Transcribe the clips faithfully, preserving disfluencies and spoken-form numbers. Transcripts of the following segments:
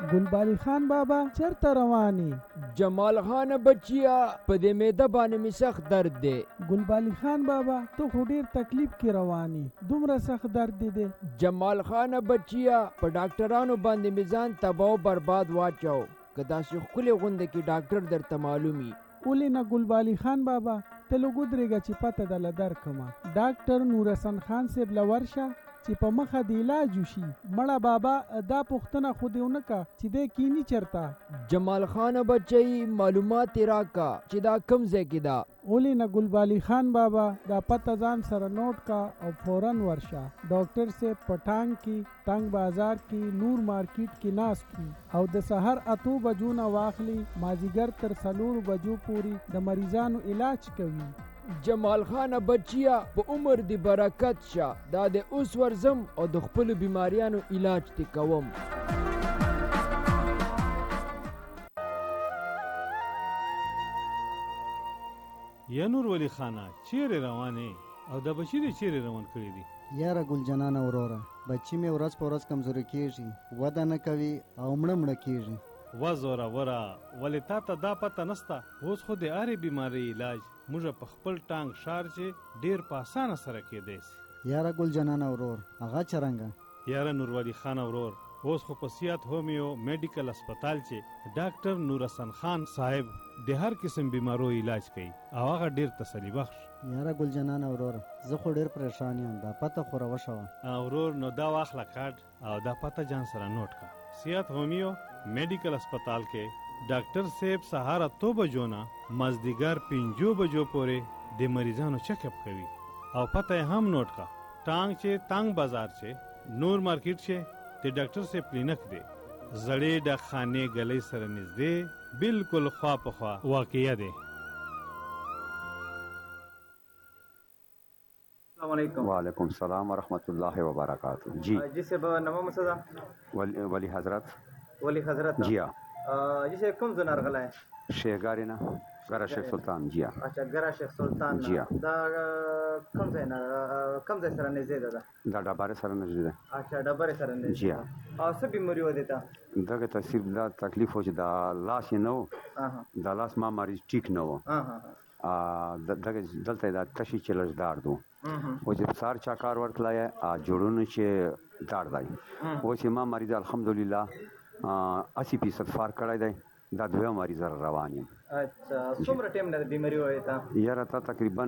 ګلبالي خان بابا چرته رواني؟ جمال خان بچیا په دې معده باندې می سخت درد دی. ګلبالي خان بابا ته خو ډیر تکلیف کې رواني، دومره سخت درد دی. جمال خان بچیا په ډاکټرانو باندې میزان تباہ و برباد واچو، که داسې ښکلې غونډه کې ډاکټر درته معلومي. ولې نه ګلبالي خان بابا ته لږ ودرېږه چې پته دله درکمه. ډاکټر نورحسن خان صاحب له ورشه چې په مخه د علاج وشي. مړه بابا دا پوښتنه خو دې ونه که چې دی کینی چرته؟ جمال خان بچی معلومات یې راکا چې دا کوم ځای کې ده. ولې نه ګلبالي خان بابا دا پته ځان سره نوٹ کا او فوراً ورشه. ډاکټر صاحب په ټانګ کې ټانګ بازار کې نور مارکیټ کې ناست کی او د سحر اتو بجو نه واخلي مازیګر تر څلورو بجو پورې د مریضانو علاج کوي. جمال خان بچیا په عمر دی برکت شه، دا د اوس ورزم او د خپل بیماریانو علاج تی کوم. یا نور ولی خانه چیرې روانې او د بچی دی چیرې روان کړی دی؟ یاره ګل جنان وروره، بچی مې ورځ په ورځ کمزوري کیږي، وده نه کوي او مړه مړه کیږي. وزوره وره ولې تا ته دا پته نسته؟ اوس خو د هرې بیماری علاج موږ په خپل ټانګ شار چې ډیر په اسانه سره کېدی سي. یاره ګل جنان ورور هغه چرنګه؟ یاره نورولي خان ورور اوس خو په سیات هومیو میډیکل هسپتال چې ډاکټر نورحسن خان صاحب د هر قسم بیمارو علاج کوي او هغه ډیر تسلی بخش. یاره ګل جنان ورور زه خو ډیر پریشان یم، دا پته خو راوښوه. ورور نو دا واخله کارت او دا پته جان سره نوٹ کا. سیات هومیو میډیکل هسپتال کې ډاکټر صاحب سهار اتو بجو نه مازدیګر پنځو بجو پورې د مریضانو چیک اپ کوي او پته هم نوٹ کا. ټانګ چې ټانګ بازار چې نور مارکیټ چې د ډاکټر صاحب کلینک دی، زړې ډاکخانې ګلۍ سره نږدې بالکل خوا په خوا واقع دی. السلام علیکم. وعلیکم السلام ورحمۃ اللہ وبرکاتہ. جی جی صاحب نامه مسدا ولی ولی حضرت ولی حضرت جی ہاں جی صاحب کوم زنار غلا ہے؟ شیخ گارینا گرا شیخ سلطان. جی ہاں. اچھا گرا شیخ سلطان. جی ہاں. دا کوم ځای نه کوم ځای سره نږدې ده؟ دا ډبره سره نږدې ده. اچھا ډبره سره نږدې. جی ہاں. او څه بیماری و دیتا؟ دغه تصیب دا تکلیف و چې دا لاس نه و، دا لاس ما مریض ټیک نه و. ا دغه دلته دا تشی چلش دار دو او چې سار چا کار ورکلای ا جوړونه چې دار دی او چې ما مریض الحمدلله اسی فیصد فار کړای دی. دا دوه مریض روان یم. اچھا څومره ټیم نه بیماری وای تا؟ یاره تا تقریبا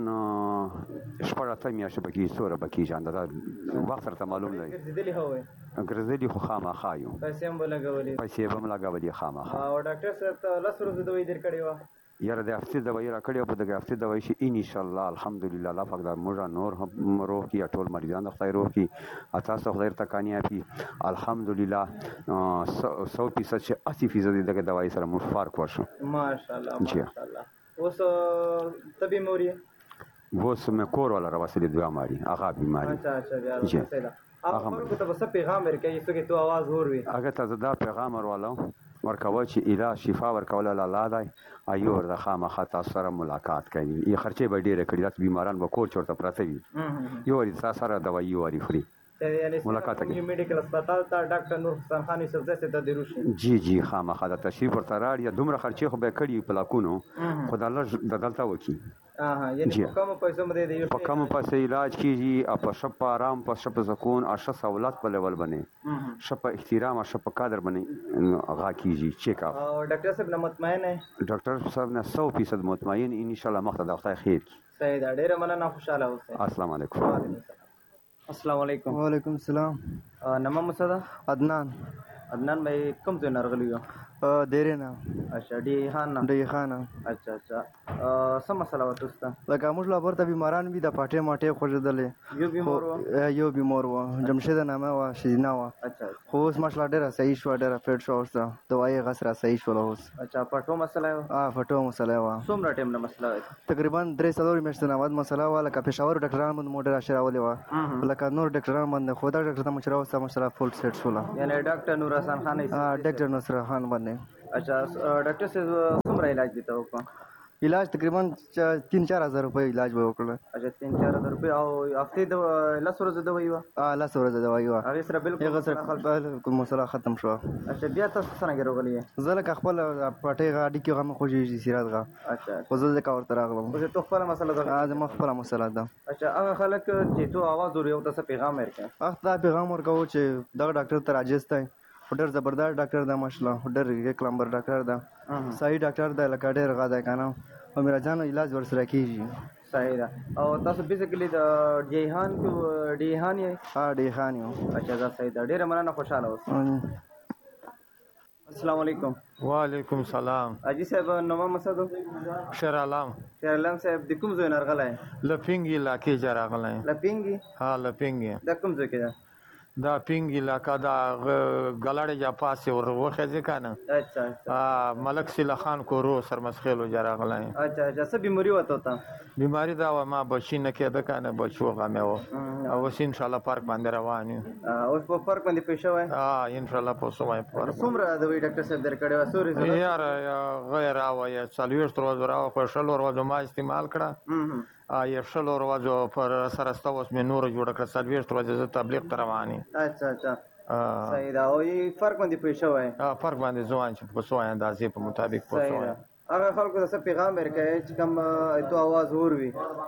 شپږ اته میاشتې بکی سوره بکی جان دا وخت سره معلوم دی. ګرځېدلی هوای ګرځېدلی خو خامخا یو پیسې هم لګولې پیسې هم لګولې خامخا. او ډاکټر صاحب ته لس ورځې دوی در کړی و؟ یاره د هفتې دوايي را کړې په دغه هفتې دوايي شي ان شاء الله الحمدلله الله پاک دا موږ نور هم روح کی ټول مریضان خدای روح کی تاسو خدای ته کامیابی الحمدلله سو فیصد چې اسی فیصد دغه دوايي سره موږ فرق ورشو ماشاءالله ماشاءالله. اوس ته بیماری اوس مې کور ولا راوسلې دوه ماری هغه بیماری. اچھا اچھا بیا هغه خلکو ته څه پیغام ورکړي چې تو आवाज اور وي؟ هغه ته دا پیغام ورولو ورکوه چې علاج شفا ورکول الله دی. ایو ورته خامخا تاسو سره ملاقات کوي. یې خرچې به ډېرې کړي، داسې بیماران به کور چورته پراته وي، یو واري تاسو سره دوايي واري خوري ملاقات کوي. میډیکل هسپتال ته ډاکټر نورحسن خان یوسفزی ته د دروشي. جی جی خامخا د تشریف ورته راړي. دومره خرچې خو به کړي په لاکونو، خو د الله د دلته وکي. اها یعنی په کوم پیسو مده دی؟ په کوم پیسې علاج کیږي او په شپ آرام په شپ سکون او شپ سہولت په لیول باندې شپ احترام او شپ قدر باندې هغه کیږي چیک اپ. او ډاکټر صاحب نه مطمئن ہے؟ ډاکټر صاحب نه سو فیصد مطمئن ان شاء الله مخته د خدای خیر کی. صحیح ده، ډیره مننه، خوشاله اوسئ. السلام علیکم. السلام علیکم. وعلیکم السلام. نامه مسدا عدنان. عدنان بھائی کوم ځای نه راغلی یو؟ دیره نه. اچھا ډی خان نه. ډی خان. اچھا اچھا سم مسله وته ستا؟ لکه موږ لا ورته بیماران وي د پټه ماټه خوځدلې. یو بیمار و؟ یو بیمار و جمشید نامه و شینا و. اچھا خو اوس ماشاءالله ډیره صحیح شو، ډیره فټ شو اوس دوايي غسر صحیح شو اوس. اچھا پټو مسله و؟ اه پټو مسله و. څومره ټیم نه مسله و؟ تقریبا درې څلور میاشتې نه بعد مسله و. لکه پېښور ډاکټران باندې موډر اشراولې و، لکه نور ډاکټران باندې خو دا ډاکټر ته مشراو سم مسله فول سیټ شو. یعنی ډاکټر نورحسن خان اه ډاکټر نصر خان باندې. اچھا ډاکټر صاحب څومره علاج دیتا وکړه؟ علاج تقریبا تین چار هزار روپۍ علاج به وکړل. اچھا تین چار هزار روپۍ او هفتې د لس ورځو دوايي وه؟ اه لس ورځې دوايي وه. هغې سره هغه سره بالکل مسله ختم شوه. اچھا بیا تاسو څرنګه راغلي یې؟ زه لکه خپل پټۍ غا اډې کې غم خوږېږي سیرات غا. اچھا خو زه ځکه ورته راغلم. اوس تو خپله مسله ده؟ ها زما خپله مسله ده. اچھا هغه خلک چې تو आवाज اوري او تاسو پیغام ورکړئ؟ هغه ته پیغام ورکوو چې دغه ډاکټر ته راجست دی، ډېر زبردست ډاکټر ده ماشاءالله، ډېر یک نمبر ډاکټر ده، صحیح ډاکټر ده، لکه ډېر غا دی که نه، او میراجان علاج ورسره کېږي. صحیح ده. او تاسو بیسیکلی د ډیهان کې ډیهان یې؟ ها ډیهان یو. اچھا دا صحیح ده. ډېره مننه، خوشحاله اوسئ. السلام علیکم. وعلیکم سلام. حاجي صاحب نوم څه ده؟ شیر عالم. شیر عالم صاحب د کوم ځای نه راغلی؟ لپینګي علاقې ځای راغلی. لپینګي؟ ها لپینګي. دا کوم ځای کې ده؟ دا پینګ علاقه دا ګلاړې جا پاسې ور وخېځې که نه. اچھا اچھا. ملک سیلا خان کورو سرمسخیلو جا راغلی. اچھا اچھا. څه بیماري وته ته؟ بیماري دا وه ما بچي نه کېده که نه، بچي وغمې وه او اوس انشاءالله پارک باندې روان یو. اوس په پارک باندې پوه شوی؟ ها انشاءالله پوه شوی. څومره دوايي ډاکټر صاحب در کړې وه؟ څو ریزه؟ یاره غیر راوه څلوېښت ورځو راوه، په شلو ورځو ما استعمال کړه، یو شلو ورځو پر سره سته اوس مې نوره جوړه کړه، څلوېښت ورځې زه تبلیغ ته روان یم. اچھا اچھا صحیح ده. او یې فرق باندې پوه شوی؟ فرق باندې زه وایم چې په څو اندازې په مطابق پوه شوی. هغه خلکو ته څه پیغام ورکوې چې کوم تو اواز اوري؟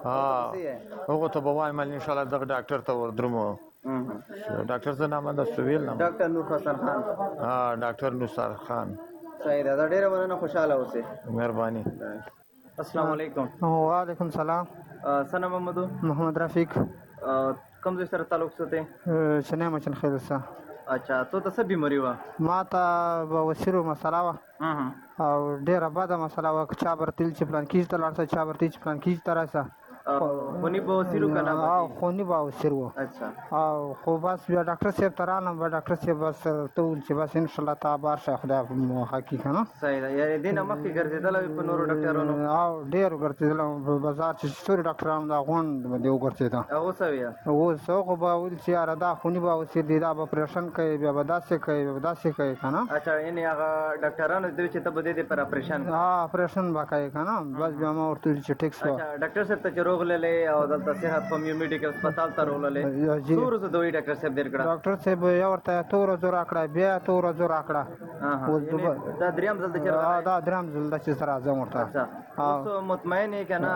هغو ته به وایم انشاءالله دغه ډاکټر ته ودرمو. ډاکټر څه نامه ده سویل نامه؟ ډاکټر نور حسن خان. ها ډاکټر نور خان. صحیح ده. دا ډېره مننه، خوشحاله اوسئ. مهرباني. السلام علیکم. وعلیکم سلام. څه نام محمد؟ محمد رفیق. کوم ځای سره تعلق ساتئ؟ چنای مچن خیل سره. اچھا تو ته څه بیماري وه؟ ما ته بواسیر مسله وه او ډېره بده مسله وه. چا به رتل چې پلان کېږي ته لاړ شه، چا به رتل چې پلان کېږي ته راشه. خوني بواسیر و که نه؟ خوني بواسیر و. او خو بس بیا ډاکټر صاحب ته رالم، بیا ډاکټر صاحب بس ته وویل چې بس انشاءالله ته بار شه، خدای موخه کړي که نه. صحیح ده. یعنې دې نه مخکې ګرځېدلی وې په نورو ډاکټرانو؟ او ډېر ګرځېدلی په بازار چې ستوري ډاکټرانو دا غونډ باندې وګرځېده. اوس ویه؟ اوس هغو به ویل چې یاره دا خوني بواسیر دی، دا به اپرېشن کوي، بیا به داسې کوي، بیا به داسې کوي که نه. اچھا یعنې هغه ډاکټرانو دې چې ته به دې دې پر اپرېشن؟ ها اپرېشن به کوي که نه. بس بیا ما ورته ویل چې ټیک شوه. اچھا ډاکټر صاحب ته چې روغللی او دلته صحت هومیو میډیکل هسپتال ته روغللی، څو ورځو دوايي ډاکټر صاحب در کړه؟ ډاکټر صاحب یو ورته اتو ورځو راکړه، بیا اتو ورځو راکړه. دا درېیم ځل دی چې راغلی؟ دا درېیم ځل دی چې زه راځم ورته. اوس مطمئن یې که نه؟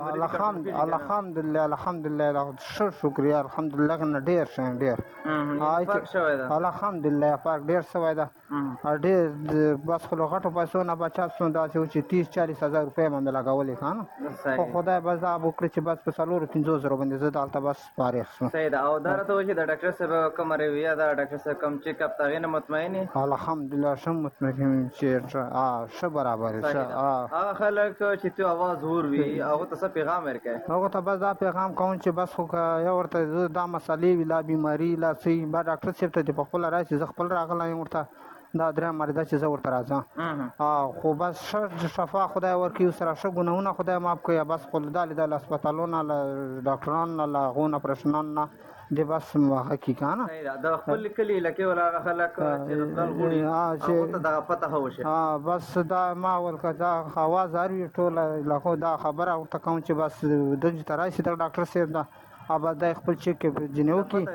الحمدلله الحمدلله ښه شکریه الحمدلله که نه ډېر ښه یم ډېر. فرق شوی ده؟ الحمدلله فرق ډېر شوی ده ډېر. بس خو له غټو پیسو نه بچت شوم، داسې و چې تیس چالیس هزار روپۍ مې لګولې که نه. خو خدای بس دا وکړي چې بس په څلورو پنځو زرو باندې زه دلته بس فارغ شوم. صحیح ده. او دا راته وایي چې د ډاکټر صاحب کومه رویه ده، ډاکټر صاحب کوم چیک اپ ته هغې نه مطمئن یې؟ الحمدلله ښه مطمئن یم چې ښه برابر یې. هغه خلک چې تو اواز اوروي هغو ته څه پیغام ورکوې؟ هغو ته بس دا پیغام کوم چې بس خو که یو ورته زه دا مسلې وي، لا بیماري لا څه وي، بیا ډاکټر صاحب ته دې په خپله راشي. زه خپل راغلی یم ورته، دا درېیم مریضه چې زه ورته راځم. خو بس ښه شفا خدای ورکړي، سره ښه ګناهونه خدای معاف کړي. بس خو دا لیدل له هسپتالونو له ډاکټرانو نه له هغو نه اپرېشنانو نه دې بس هغه کړي که نه. د خپل کلي علاقې والا هغه خلک چې تلل غواړي هغو ته دغه پته ښه وشي. بس دا ما ویل که دا اواز هر وي ټوله علاقو دا خبره ورته کوم چې بس دلته ته راشي د ډاکټر صاحب ته، او بس دا خپل چیک ځینې وکړي.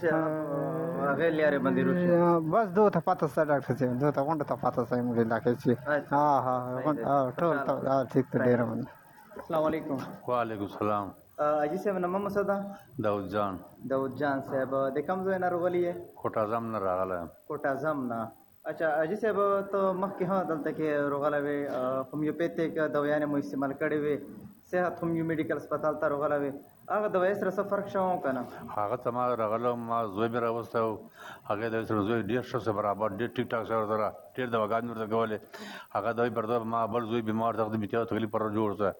هغې لارې باندې روشي بس دو ته پته شته ډاکټر صاحب، دو ته غونډه ته پته شته زموږ علاقې چې ها ها ټول ټیک ته ډېره مننه. السلام علیکم. وعلیکم سلام. حاجي صاحب نوم څه ده؟ داود جان. داود جان صاحب د کوم ځای نه راغلی یې؟ کوټازم نه راغلی یم. کوټازم نه. اچھا حاجي صاحب ته مخکې هم دلته کې راغلی وې، هومیوپیتیک دوايانې مو استعمال کړې وې، صحت هومیو میډیکل هسپتال ته راغلی وې، هغه دوايي سره څه فرق شوی که نه؟ هغه ته ما راغلم، ما زوی مې راوستی و، هغې دوايي سره زوی ډېر ښه څه برابر ډېر ټیک ټاک سره ورته ډېر دواګانې ورته کولې. هغه دوايي پر ما بل زوی بیمار دی، هغه د میتیا تکلیف پر جوړ شه،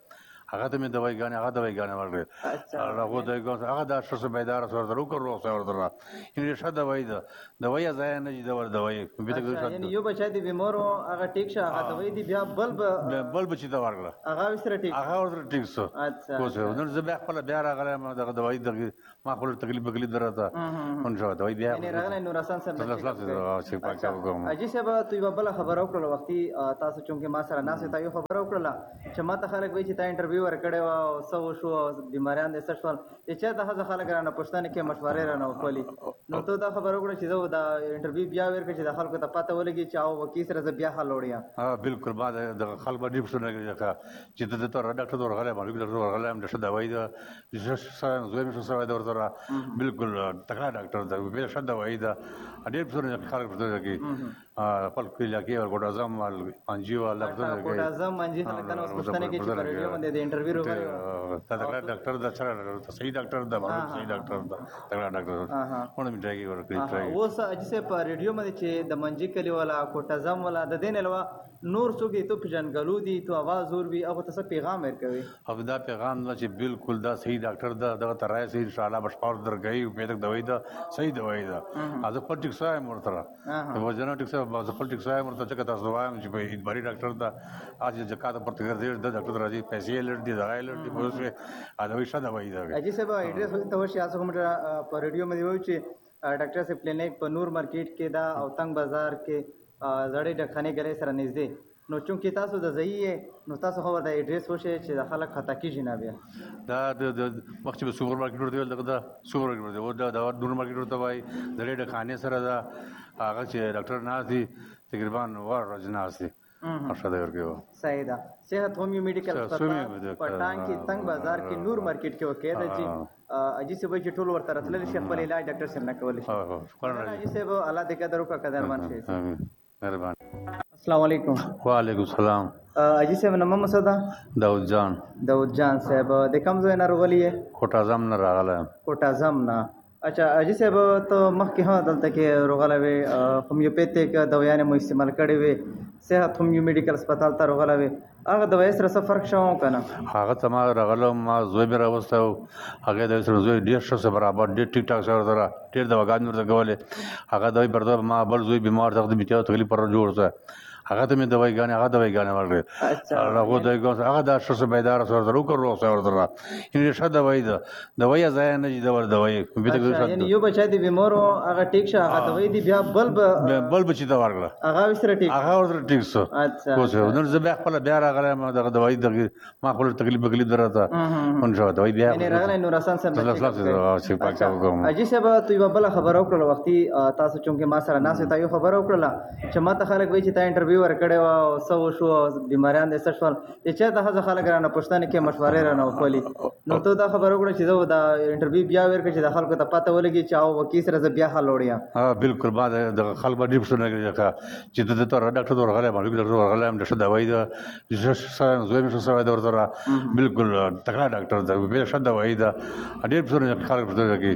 هغه ته مې دوايګانې هغه دوايګانې ورکړې هغه دوايګانې هغه د اشخاص بیدار سره درو کړو سره درا یعنی ښه دوايي ده دوايي ځای نه دي دا دوايي یعنی یو بچا دی بیمارو هغه ټیک شه هغه دوايي دی بیا بل بل بچی دا ورکړه هغه وسره ټیک هغه ورته ټیک سو اچھا کوڅه نن زه بیا خپل بیا راغلم دغه دوايي دغه ما خپل تکلیف تکلیف درته اون شو دوايي بیا یعنی راغله نور حسن سره چې پاکه وګم اجي سبا توي بل خبر او کړل وختي تاسو چونکه ما سره ناسه تا یو خبر او کړل چې ما ته خلک وایي چې تا انټرویو ورکړی و او څه وشو بیماریان دې څه شول چې دا هغه خلک رانه پښتنه کې مشورې رانه وکړي نو ته دا خبر او کړل چې دا انټرویو بیا ورکړي چې د خلکو ته پته ولګي چې او وکی سره بیا حل وړیا ها بالکل بعد د خلک باندې پښتنه کې چې د ته ډاکټر ورغله باندې ډاکټر ورغله هم څه دوايي ده چې سره زوی مې سره دا ورته بالکل تکړه ډاکټر دا به څه دوايي ده ډېر پښتنه خلک پښتنه کې خپل کلیه کې ورګوډ اعظم انجیو الله پښتنه کې ورګوډ اعظم انجیو خلک نو پښتنه کې چې ریډیو باندې د انټرویو وکړي تا تکړه ډاکټر دا سره صحیح ډاکټر دا باندې صحیح ډاکټر دا تکړه ډاکټر ونه مې ټراي ورکړي ټراي اوس چې په ریډیو باندې چې د منجي کلی والا کوټ اعظم والا د دین الوا نور څوګي ته پجنګلو دي تو आवाज اور وی هغه ته پیغام ورکوي او دا پیغام نه چې بالکل دا صحیح ډاکټر دا دغه ترای سي ان شاء الله بشپور درګي په دغه دوايي دا صحیح دوايي دا از خپل ټیک سره مرتره په وجنه ټیک سره از خپل ټیک سره مرتره چې تاسو وایم چې په ادباري ډاکټر دا اج ځکه د پرتګر دی د ډاکټر راځي پیسې لړ دي دا لړ دي په اوسه ا دوی ښه دوايي دا اجي سبا ایډریس ته وشي تاسو کوم په ریډیو باندې وایي چې ډاکټر سے کلینیک په نور مارکیټ کې دا او تنگ بازار کې زړې ډخانه ګلې سره نږدې نو چونکی تاسو د ځایي نو تاسو خو د ایډریس وشه چې د خلک خطا کیږي نه بیا دا د مخکې سوپر مارکیټ ورته ویل دا سوپر مارکیټ ورته دا د نور مارکیټ ورته وای زړې ډخانه سره دا هغه چې ډاکټر ناز دي تقریبا ور راځناس دي ارشاد ورکو صحیح ده صحت هومیو میډیکل هسپتال پټان کې تنگ بازار کې نور مارکیټ کې وکړه چې اجي سه به ټول ورته راتلل شي خپل علاج ډاکټر سره نه کول شي اجي سه به الله دې قدر وکړه قدرمن شي مهربان السلام علیکم وعلیکم السلام اجي صاحب نام مسعود داود جان داود جان صاحب د کوم ځای نه راغلی یې کوټ اعظم نه راغلی کوټ اعظم نه اچھا اجي صاحب ته مخکې ها دلته کې راغلی وې هومیوپیتیک دوايانې مو استعمال کړې وې صحت هومیو میډیکل هسپتال ته راغلی وې هغه دوايي سره څه فرق شو کنه هغه ته ما راغلم ما زوی مې راوستو هغه د سره زوی ډېر ښه برابر ډېر ټیک ټاک سره سره ډېر دواګان ورته کولې هغه دوی برده ما بل زوی بیمار ته د میټیو تکلیف پر جوړ ځه هغه ته مې دوايګانې هغه دوايګانې ورکړې هغه دوايګانې هغه د اشخاص بیدار سره درو کړو سره درا یعنی ښه دوايي ده دوايي ځای نه دي دا ور دوايي یعنی یو بچا دی بیمارو هغه ټیک شه هغه دوايي دی بیا بل بل بچی دا ورکړه هغه وسره ټیک هغه ورته ټیک سو کوڅه نن زه بیا خپل بیا راغلم دغه دوايي دغه ما خپل تکلیف تکلیف درته اون شو دوايي بیا یعنی راغله نور حسن سره چې پاکه وګم اجي سبا توي بل خبر او کړل وختي تاسو چونکه ما سره ناسه تا یو خبر او کړل چې ما ته خلک وایي چې تا انټرویو ورکړی و څه وشو بیماریان دې څه شول چې دا هغه خلک رانه پښتنه کې مشورې رانه وکړي نو ته دا خبر وکړه چې دا انټرویو بیا ورکړي چې د خلکو ته پته ولګي چې او وکی سره بیا حل وړیا ها بالکل بعد د خلک باندې پښتنه کې چې د ته ډاکټر ورغله باندې ډاکټر ورغله هم څه دوايي ده چې سره زوی مې سره دا ورته بالکل تکړه ډاکټر دا به څه دوايي ده ډېر پښتنه خلک پښتنه کې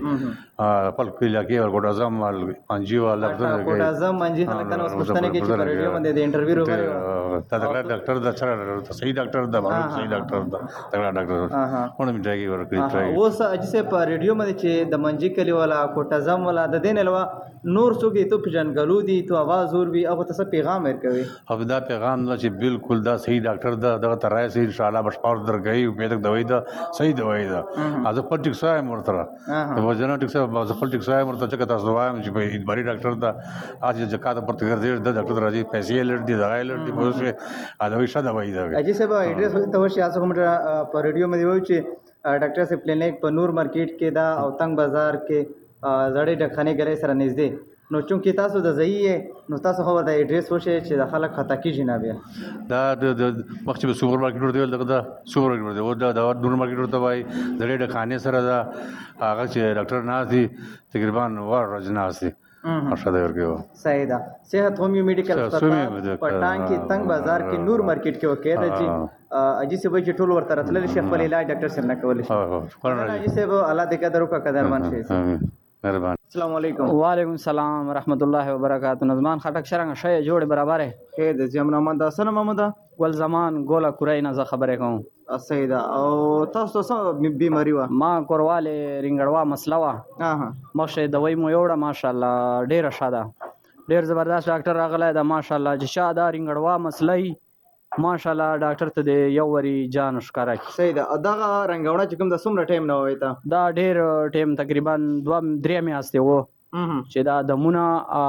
خپل کلیه کې ورګوډ اعظم انجیو الله پښتنه کې ورګوډ اعظم انجیو خلک نو پښتنه کې چې ریډیو باندې د انټرویو وکړي تا تکړه ډاکټر دا سره صحیح ډاکټر دا باندې صحیح ډاکټر دا تکړه ډاکټر ونه مې ټراي ورکړي ټراي اوس اجي سه په ریډیو باندې چې د منجي کلی والا کوټ اعظم والا د دین الوا نور څوګي ته پجنګلو دي تو आवाज اور وی هغه ته پیغام ورکوي او دا پیغام نه چې بالکل دا صحیح ډاکټر دا دغه ترای سي ان شاء الله بشپور درګي په دغه دوايي دا صحیح دوايي دا از خپل ټیک سره مرتره په وجنه ټیک سره از خپل ټیک سره مرتره چې تاسو وایم چې په ادباري ډاکټر دا اج ځکه د پرتګر دی د ډاکټر راځي پیسې لړ دي دا لړ دي په اوسه ا دوی ښه دوايي دا اجي سبا ایډریس ته وشي تاسو کوم په ریډیو باندې وایي چې ډاکټر سے کلینیک په نور مارکیټ کې دا او تنگ بازار کې زړې ډخانه ګلې سره نږدې نو چونکی تاسو د ځایي نو تاسو خو د ایډریس وشه چې د خلک خطا کیږي نه بیا دا د مخکې سوپر مارکیټ ورته ویل دا سوپر مارکیټ ورته دا د نور مارکیټ ورته وای زړې ډخانه سره دا هغه چې ډاکټر ناز دي تقریبا ور راځناس دي ارشاد ورکو صحیح ده صحت هومیو میډیکل هسپتال پټان کې تنگ بازار کې نور مارکیټ کې وکړه چې اجي سه به ټول ورته راتلل شي خپل علاج ډاکټر سره نه کول شي اجي سه الله دې قدر وکړه قدرمن شي مهربان السلام علیکم. وعلیکم السلام ورحمت الله وبرکاتہ. نظمان خټک شرنګ شې جوړ برابر خیر د زم محمد حسن محمد ګل زمان ګولا کورای نه خبره کوم. سیدا او تاسو څه بیماری و؟ ما کورواله رنګړوا مسله وا. ها مخشه دوی مو یوړه ماشاءالله ډیره شاده. ډیر زبردست ډاکټر راغلی دا ماشاءالله چې شاده رنګړوا مسلې ماشاءالله ډاکټر ته دی یو وری جان ښکارا کی. سیدا دغه رنګوړه چې کوم د څومره ټایم نه وای تا؟ دا ډیر ټایم تقریبا دوه درې میاشتې وو. چې دا دمونه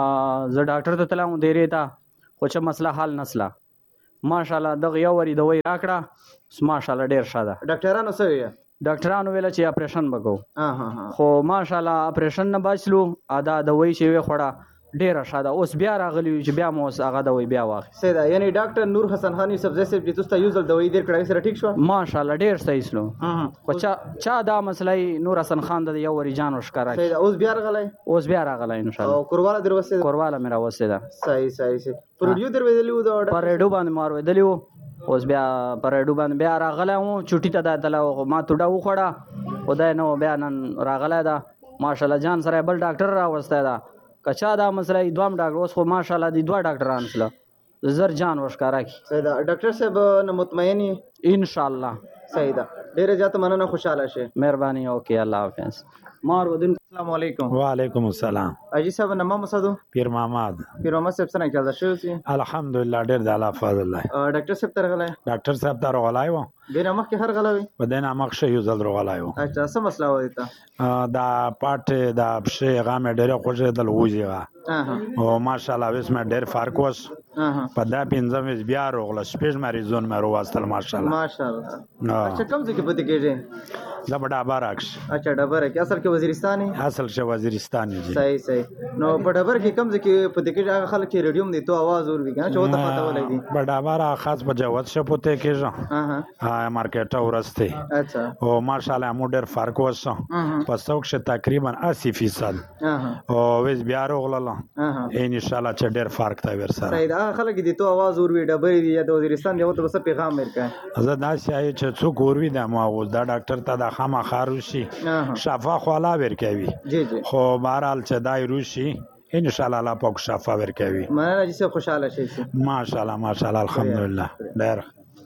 ز ډاکټر ته تلم دیری تا خو چې مسله حل نسله ماشاءالله دغه یو وری دوی راکړه ماشاءالله ډیر شاده. ډاکټرانو څه وی؟ ډاکټرانو ویل چې اپریشن وکړو. ها ها خو ماشاءالله اپریشن نه بچلو ادا دوی چې وی خوړه ډیره شاده. اوس بیا راغلی چې بیا مو هغه دوی بیا واخی. سیدا یعنی ډاکټر نور حسن خان یوسف زیسه چې تاسو ته یوزل دوی در کړای سره ټیک شو؟ ماشاءالله ډیر صحیح سلو. خو چا چا دا مسلې نور حسن خان د یو وری جان وشکارا. سیدا اوس بیا راغلی؟ اوس بیا راغلی ان شاء الله. او کورواله در وسه؟ کورواله میرا وسه ده. صحیح صحیح صحیح. پروډیو در ودلیو دا پر ریډو باندې مار ودلیو. اوس بیا پر ریډو باندې بیا راغلی و چټی ته داتله ما توډه وخړه خدای نو بیا نن راغلی دا ماشاءالله جان سره بل ډاکټر را وسته دا کچا دا مسله دوام ډاکټر اوس خو ماشاءالله دی دوه ډاکټران سره زر جان وشکارا کی. سیدا ډاکټر صاحب نو مطمئنی ان شاء الله. سیدا ډیره زیاته مننه خوشاله شه. مهرباني اوکې الله حافظ. مار ودین. السلام علیکم. وعلیکم السلام. اجي صاحب نامه مسدو؟ پیر محمد. پیر محمد صاحب څنګه چل شو سي؟ الحمدلله ډیر د الله فضل الله. ډاکټر صاحب تر غلای؟ ډاکټر صاحب تر غلای و. دینه مخ کې هر غلوي؟ په دینه مخ شه یو ځل غلای و. اچھا څه مسله و دیتا؟ دا پټ دا شه غامه ډیره خوشې دل وځي. او ماشاءالله وس مې ډیر فرق وس. په دا پنځم بیا روغله سپیش مریضون مې وروستل ماشاءالله. ماشاءالله. اچھا کوم ځای کې پته کېږي؟ دا بڑا بارکس. اچھا ډبره کې اصل کې وزیرستاني؟ اصل شه وزیرستاني جی. صحیح صحیح. نو په ډبره کې کوم ځای کې پته کېږي هغه خلک کې ریډیوم دی تو आवाज اور وی کنه چې وته پته ولګي. بڑا بارا خاص په جوات شه پته کېږي. ها ها مارکیټ اورسته. اچھا. او ماشاءالله مو ډیر فرق وس. په څوک شه تقریبا اسی فیصد. او وز بیا روغله. ان شاء الله چې ډیر فرق تا ور سره. صحیح دا خلک دی تو आवाज اور وی ډبره دی د وزیرستان دی وته بس پیغام ورکړه. زه دا شای چې څوک اور وی د ما و دا ډاکټر ته د خامہ خاروشي شفا خلا ورکوي. جی جی. خو بهرحال چې دای روشي ان شاء الله الله پاک شفا ورکوي. مننه چې خوشاله شئ. ماشاءالله ماشاءالله الحمدلله. ډیر.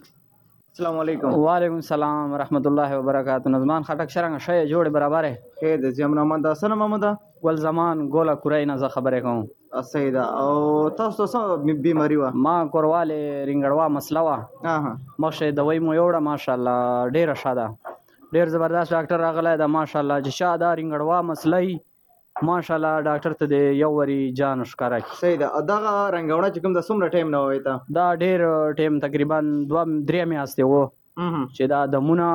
السلام علیکم. وعلیکم السلام ورحمت الله وبرکاتہ. نظمان خټک شرنګ شې جوړ برابر خیر د زم محمد حسن محمد ګل زمان ګولا کورای نه خبره کوم. سیدا او تاسو څه بیماری و؟ ما کورواله رنګړوا مسله وا. مخشه دوی مو یوړه ماشاءالله ډیره شاده. ډیر زبردست ډاکټر راغلی دا ماشاءالله چې شاده رنګړوا مسلې ماشاءالله ډاکټر ته دی یو وری جان ښکارا کی. سیدا دغه رنګوړه چې کوم د څومره ټایم نه وای تا؟ دا ډیر ټایم تقریبا دوه درې میاشتې وو. چې دا دمونه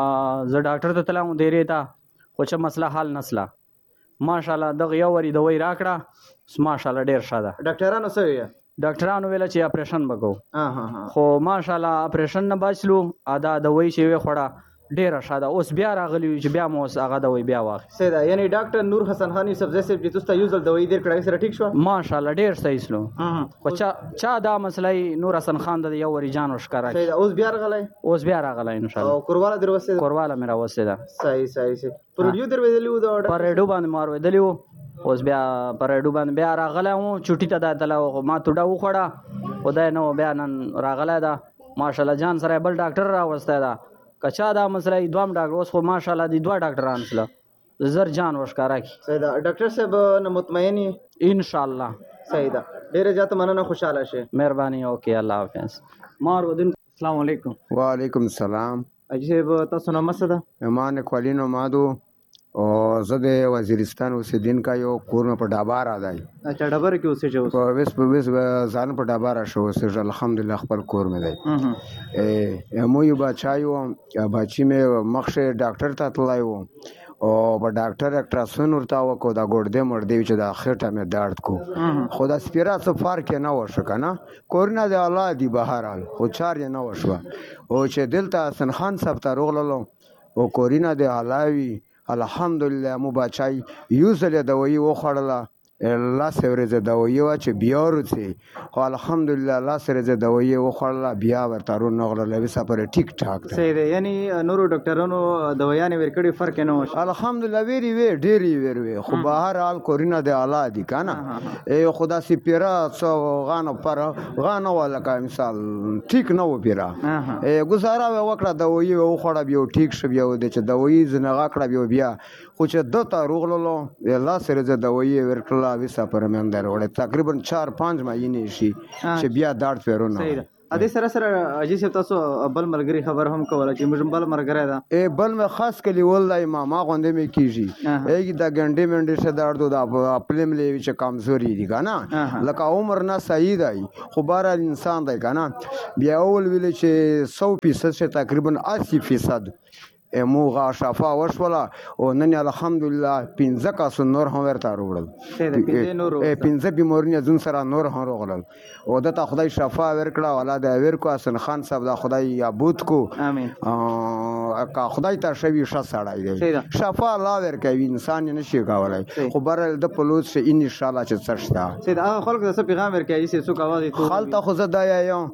ز ډاکټر ته تلم دیری تا خو چې مسله حل نسله ماشاءالله دغه یو وری دوی راکړه ماشاءالله ډیر شاده. ډاکټرانو څه وی؟ ډاکټرانو ویل چې اپریشن وکړو. ها ها. خو ماشاءالله اپریشن نه بچلو ادا دوی چې وی خوړه ډیره شاده. اوس بیا راغلی چې بیا مو هغه دوی بیا واخی. سیدا یعنی ډاکټر نور حسن خان یوسف زیسه چې تاسو ته یوزل دوی در کړای سره ټیک شو؟ ماشاءالله ډیر صحیح سلو. خو چا چا دا مسلې نور حسن خان د یو وری جان وشکارا. سیدا اوس بیا راغلی؟ اوس بیا راغلی ان شاء الله. او کورواله در وسه؟ کورواله میرا وسه ده. صحیح صحیح صحیح. پروډیو در ودلیو دا پر ریډو باندې مار ودلیو. اوس بیا پر ریډو باندې بیا راغلی و چټی ته داتله ما توډه وخړه خدای نو بیا نن راغلی دا ماشاءالله جان سره بل ډاکټر را وسته دا کچا دا مسله دوام ډاکټر اوس خو ماشاءالله دی دوه ډاکټران سره زر جان وشکارا کی. سیدا ډاکټر صاحب نو مطمئنی ان شاء الله. سیدا ډیره زیاته مننه خوشاله شه. مهرباني اوکې الله حافظ. مار ودین. السلام علیکم. وعلیکم السلام. اجي صاحب تاسو نو مسده؟ ایمان کولینو مادو او زه د وزیرستان اوسیدونکی یو کور مې په ډابار راځي. اچھا ډبره کې اوسېږو؟ په وس په وس ځان په ډابار شو اوسېږ الحمدلله خپل کور مې دی. ا مو یو بچایو بچی مې مخشه ډاکټر ته تلای وو او په ډاکټر الټراساوند ورته وکړو دا ګردې مړدې چې دا خېټه مې درد کو خو دا سپیرا څه فرق نه وشو کنه کورونه د الله دی بهرال خو چار نه وشو او چې دلته حسن خان صاحب ته روغللو او کورینه د علاوی الحمدلله مو بچای یو ځل د وی وخړله لاس ورځې دوايي وه چې بیا ورڅې خو الحمدلله لاس ورځې دوايي وخوړله بیا ورته رونغلله وسه پورې ټیک ټاک ده. صحیح دی. یعنی نورو ډاکټرانو دوايانې ورکړي فرق یې نه و؟ الحمدلله ویری وی ډېرې ویر وی خو به هر حال کورونه د اعلی دي که نه خو داسې پیره څه غانه پر غانه وه لکه مثال ټیک نه و پیره ګزاره مې وکړه دوايي مې وخوړه بیا ټیک شه بیا ودې چې دوايي زنغه کړه بیا بیا خو چې دته روغللو لاس ورځې دوايي یې ورکړله وسه پورې مې هم در وړی تقریبا چار پنځ مهینې شي چې بیا درد پیرونه ا دې سره سره اجي صاحب تاسو بل ملګری خبر هم کوله چې موږ بل مرګره ده ای بل مې خاص کلی ولای ما ما غوندې مې کیږي ای دا ګنډې منډې شه درد دا خپل ملي چې کمزوري دي کنه لکه عمر نه صحیح دی خو بار انسان دی کنه بیا اول ویل چې سو فیصد شه تقریبا اسی فیصد موغه شفا وشوله او نن الحمدلله پنځه کاسو نور هم ورته وروړل پنځه بیمارونه ځون سره نور هم وروړل او دته خدای شفا ورکړه ولا د ورکو حسن خان صاحب دا خدای یابود کو امين کا خدای ته شوی ش سړای دی شفا الله ورکوي انسان نشي کولای خو بر د پلوز شه ان شاء الله چې څرشتا سید هغه خلک د څه پیغام ورکوي چې څوک आवाज ته خالته خو زدا یم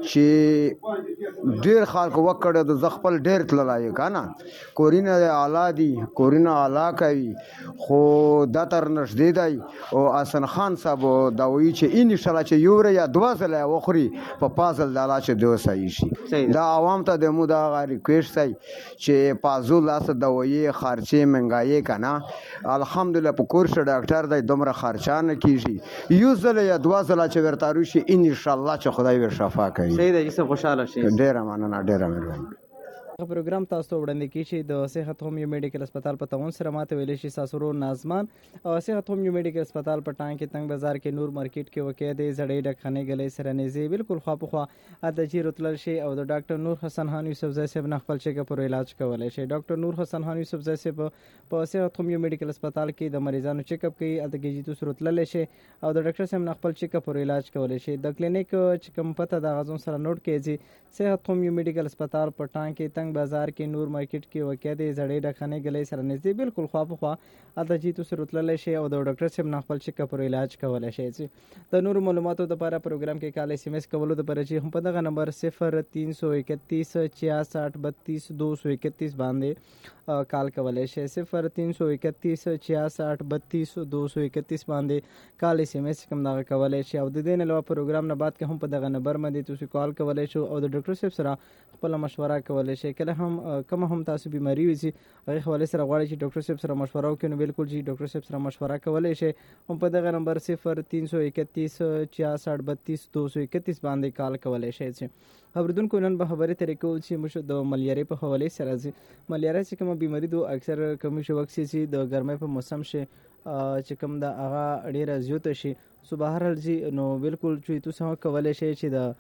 چې ډیر خلک وکړه د زخپل ډیر تللای کنه کورینه اعلی دي کورینه اعلی کوي خو د تر نشدې دی او حسن خان صاحب دا وی چې ان شاء الله چې یو یا دوا زله وخوري په پازل د الله چې دوه صحیح شي دا عوام ته د مو دا ریکویسټ دی چې پازو لاس دوايي خرچه منګایي کنه الحمدلله په کورس ډاکټر دی دومره خرچه نه کیږي یو زله یا دوا زله چې ورته روشي ان شاء الله چې خدای ور شفا کوي. صحیح دی چې خوشاله شي. ډیره مننه ډیره مهرباني. پروګرام تاسو وړاندې کی چې د صحت هومیو میډیکل هسپتال په تاون سره ماته ویل شي ساسورو نازمان او صحت هومیو میډیکل هسپتال په ټانګ کې تنگ بازار کې نور مارکیټ کې وکړه د زړې ډکخانه غلې سره نږدې بالکل خوا په خوا د جیر تلل شي او د ډاکټر نور حسن خان یوسف زئی صاحب نه خپل چیک اپ او علاج کولای شي. ډاکټر نور حسن خان یوسف زئی صاحب په صحت هومیو میډیکل هسپتال کې د مریضانو چیک اپ کوي الته کې جیتو سره تلل شي او د ډاکټر صاحب نه خپل چیک اپ او علاج کولای شي. د کلینیک چې کوم پته د غزون سره نوٹ کیږي صحت هومیو میډیکل هسپتال په ټانګ کې تنگ بازار کې نور مارکیټ کې وکړه د زړې ډکخانه غلې سره نږدې بالکل خوا په خوا اته جیتو سره تلل شي او د ډاکټر صاحب نه خپل چیک اپ او علاج کولای شي. د نور معلوماتو لپاره پروګرام کې کال اس ام اس کولو د پرچی هم په دغه نمبر صفر تین سو اکتیس چھیاسٹھ بتیس دو سو اکتیس باندې کال کولای شي. صفر تین سو اکتیس چھیاسٹھ بتیس دو سو اکتیس باندې کال اس ام اس کوم دغه کولای شي او د دې نه علاوه پروګرام نه بعد کې هم په دغه نمبر باندې تاسو کال کولای شو او د ډاکټر صاحب سره خپل مشوره کولای شي. کله هم کوم هم تاسو بیماری وي هغه حواله سره غواړئ چې ډاکټر صاحب سره مشوره وکړئ نو بالکل چې ډاکټر صاحب سره مشوره کولای شي هم په دغه نمبر صفر تین سو اکتیس چھیاسٹھ بتیس دو سو اکتیس باندې کال کولای شي. خبردونکو نن به خبرې ترې کوو چې موږ د ملیارې په حواله سره چې ملیارې چې کوم بیماری دو اکثر کم شو وخت چې د ګرمۍ په موسم شي چې کوم د هغه ډیره زیاته شي سو بهر حال چې نو بالکل چې تاسو کولای شئ چې د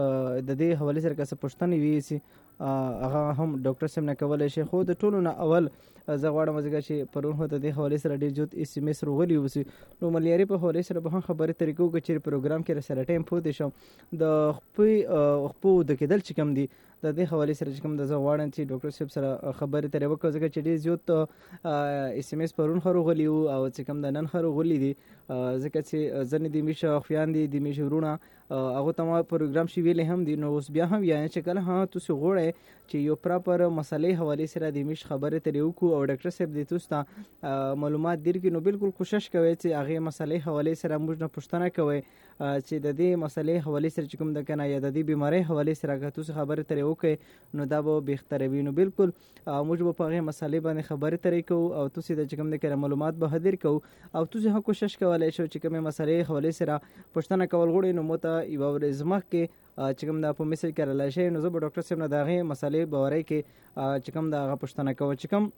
د دې حواله سره که څه پوښتنې وي سي هغه هم ډاکټر صاحب نه کولای شي. خو د ټولو نه اول زه غواړم چې پرون هو د دې حواله سره ډېر جوت اس ام اس روغلی وسی نو ملیاري په حواله سره به خبرې طریقو کې چې پروګرام کې سره ټایم پوه شم د خپل خپل د کېدل چې کم دي د دې حواله سره چې کوم د زه غواړم چې ډاکټر صاحب سره خبرې ترې وکړو ځکه چې ډېر زیات اس ام اس پرون خرو غلی او چې کوم د نن خرو غلی دي ځکه چې ځنې د میشه خویان دي د میشه ورونه هغه ته ما پروګرام شي ویلې هم دي نو اوس بیا هم یعنی چې کله ها تاسو غوړې چې یو پراپر مسلې حواله سره د میش خبرې ترې وکړو او ډاکټر صاحب دې تاسو ته معلومات درکړي نو بالکل کوشش کوي چې هغه مسلې حواله سره موږ نه پوښتنه کوي چې د دې مسلې حواله سره چې کوم د کنه یا د دې بیماری حواله سره تاسو خبرې ترې وکړي نو دا به بهتر وي. نو بالکل موږ به په هغه مسلې باندې خبرې ترې کوو او تاسو د چې کوم د کنه معلومات به حاضر کوو او تاسو هم کوشش کولای شئ چې کومه مسلې حواله سره پوښتنه کول غوړي نو مو ته یو ورځ مخکې چې کوم دا په میسج کړل شي نو زه به ډاکټر صاحب نه دا غي مسلې باورې کې چې کوم دا غو پوښتنه کوم چې کوم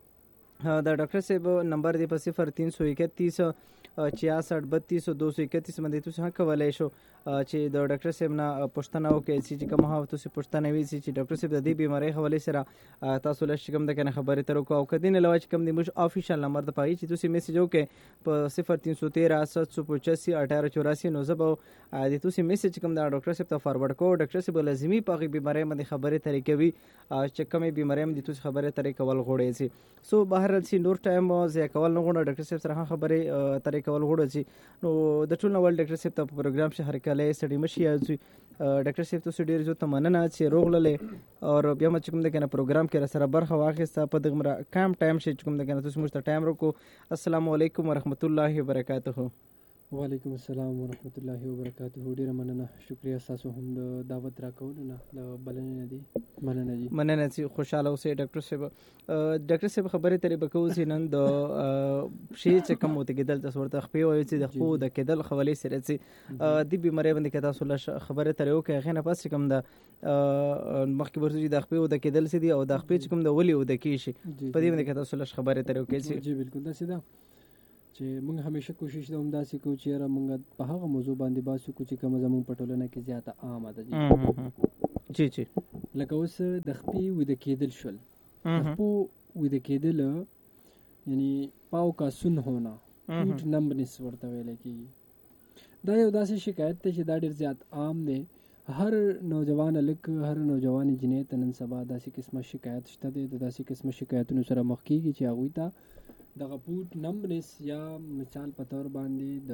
دا ډاکټر صاحب نمبر دی په صفر تین سو اکتیس چھیاسٹھ بتیس دو سو اکتیس باندې تاسو هم کولای شو چې د ډاکټر صاحب نه پوښتنه وکړئ چې کوم هغه تاسو پوښتنه وی چې ډاکټر صاحب د دې بیماری حواله سره تاسو له شکم د کنه خبرې تر کو او کدی نه لوي چې کوم د موږ افیشل نمبر د پای چې تاسو میسج وکړئ په صفر تین سو تیرہ سات سو پچاسی اٹھارہ چوراسی نو زبو د تاسو میسج کوم د ډاکټر صاحب ته فارورډ کو ډاکټر صاحب لازمي په بیماری باندې خبرې ترې کوي چې کومه بیماری باندې تاسو خبرې ترې کول غوړئ سي. سو بهر بهر سي نور ټایم زه کول نه غواړم ډاکټر صاحب سره خبرې ترې کول غواړم چې نو د ټول نو ډاکټر صاحب ته پروګرام شه هر کله سړی مشي یاځي ډاکټر صاحب ته ډیر جو تمننه چې روغ لله او بیا مې کوم د کنه پروګرام کې سره برخه واخیسته په دغه کم ټایم شي کوم د کنه تاسو مشته ټایم ورکو. السلام علیکم ورحمت الله وبرکاته. وعلیکم السلام ورحمت الله وبرکاته. ډیره مننه، شکریا تاسو هم د دعوت راکول نه د بلنې دي. مننه جی مننه چې خوشاله اوسئ ډاکټر صاحب. ډاکټر صاحب خبرې ترې بکو چې نن د شی چې کوم وته کېدل تاسو ورته خپې وایي چې د خپو د کېدل خولې سره چې د بیماری باندې کې تاسو له خبرې ترې وکړه غنه پس کوم د مخکې ورته د خپې او د کېدل سي دي او د خپې کوم د ولي او د کې شي په دې باندې کې تاسو له خبرې ترې وکړي. جی بالکل دا سیده چې موږ همیشه کوشش کوو داسې کوو چې را موږ په هغه موضوع باندې باسو کو چې کوم زموږ په ټولنه کې زیاته عامه ده. جی جی لکه اوس د خپې ویده کېدل شول، د خپو ویده کېدل یعنی پاو کا سن ہونا پوټ نمبنس ورته ویل کېږي. دا یو داسې شکایت دی چې دا ډېر زیات عام دی. هر نوجوان هلک هر نوجوان جنۍ ته نن سبا داسې قسمه شکایت شته دی، د داسې قسمه شکایتونو سره مخ کېږي چې هغوی ته دغه پوټ نمبنس یا مثال په طور باندې د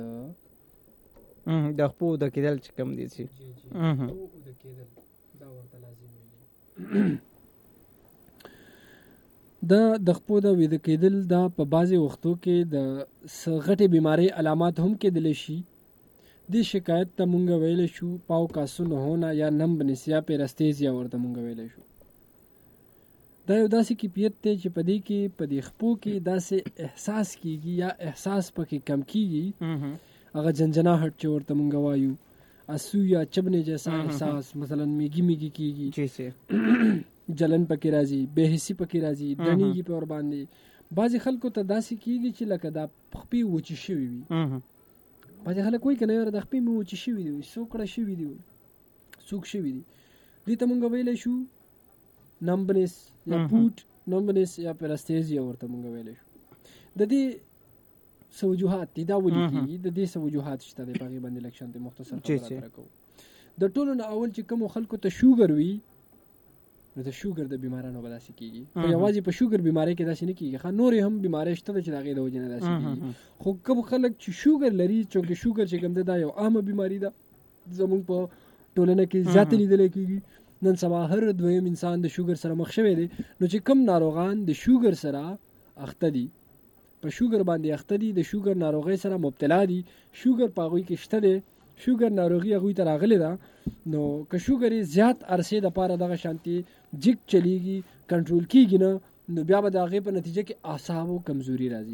د خپو د کېدل چې کم دي چې د کېدل دا ورته لازم وي. دا د خپو د ویده کېدل دا په بعضې وختو کې د غټې بیمارۍ علامات هم کېدلی شي. دې شکایت ته مونږ ویلی شو پاو کا سن ہونا یا نمبنس یا پیرستیزیا ورته مونږ ویلی شو. دا یو داسې کیفیت دی چې په دې کې په دې خپو کې داسې احساس کېږي یا احساس پکې کم کېږي، هغه جنجناهټ چې ورته مونږ وایو، اسو یا چبنے جیسا احساس مثلا میگی میگی کېږي، جلن پکې راځي، بې حسي پکې راځي، دڼیږي په ور باندې. بعضې خلکو ته داسې کېږي چې لکه دا خپې وچې شوي وي. بعضې خلک وایي که نه یاره دا خپې مې وچې شوي دي، سوکړه شوي دي، سوک شوي دي. دې ته مونږ ویلی شو نمبنس یا پوټ نمبنس یا پیرستیزیا ورته مونږ ویلی شو. د دې څه وجوهات دي، دا ولې کېږي، د دې څه وجوهات شته دی، په هغې باندې لږ شانتې مختصر خبره سره کوو. د ټولو نه اول چې کومو خلکو ته شوګر وي نو د شوګر د بیمارانو به داسې کېږي. خو یوازې په شوګر بیمارۍ کې داسې نه کېږي، ښه نورې هم بیمارۍ شته ده چې د هغې د وجې نه داسې کېږي. خو کوم خلک چې شوګر لري، چونکې شوګر چې کوم دی دا یو عامه بیماري ده زموږ په ټولنه کې زیاته لیدلی کېږي. نن سبا هر دویم انسان د شوګر سره مخ شوی دی. نو چې کم ناروغان د شوګر سره اخته دي، په شوګر باندې اخته دي، د شوګر ناروغۍ سره مبتلا دي، شوګر په هغوی کې شته دی، شوګر ناروغي هغوی ته راغلی ده، نو که شوګر یې زیات عرصې دپاره دغه شانتې جګ چلیږي، کنټرول کېږي نه، نو بیا به د هغې په نتیجه کې اعصابو کمزوري راځي.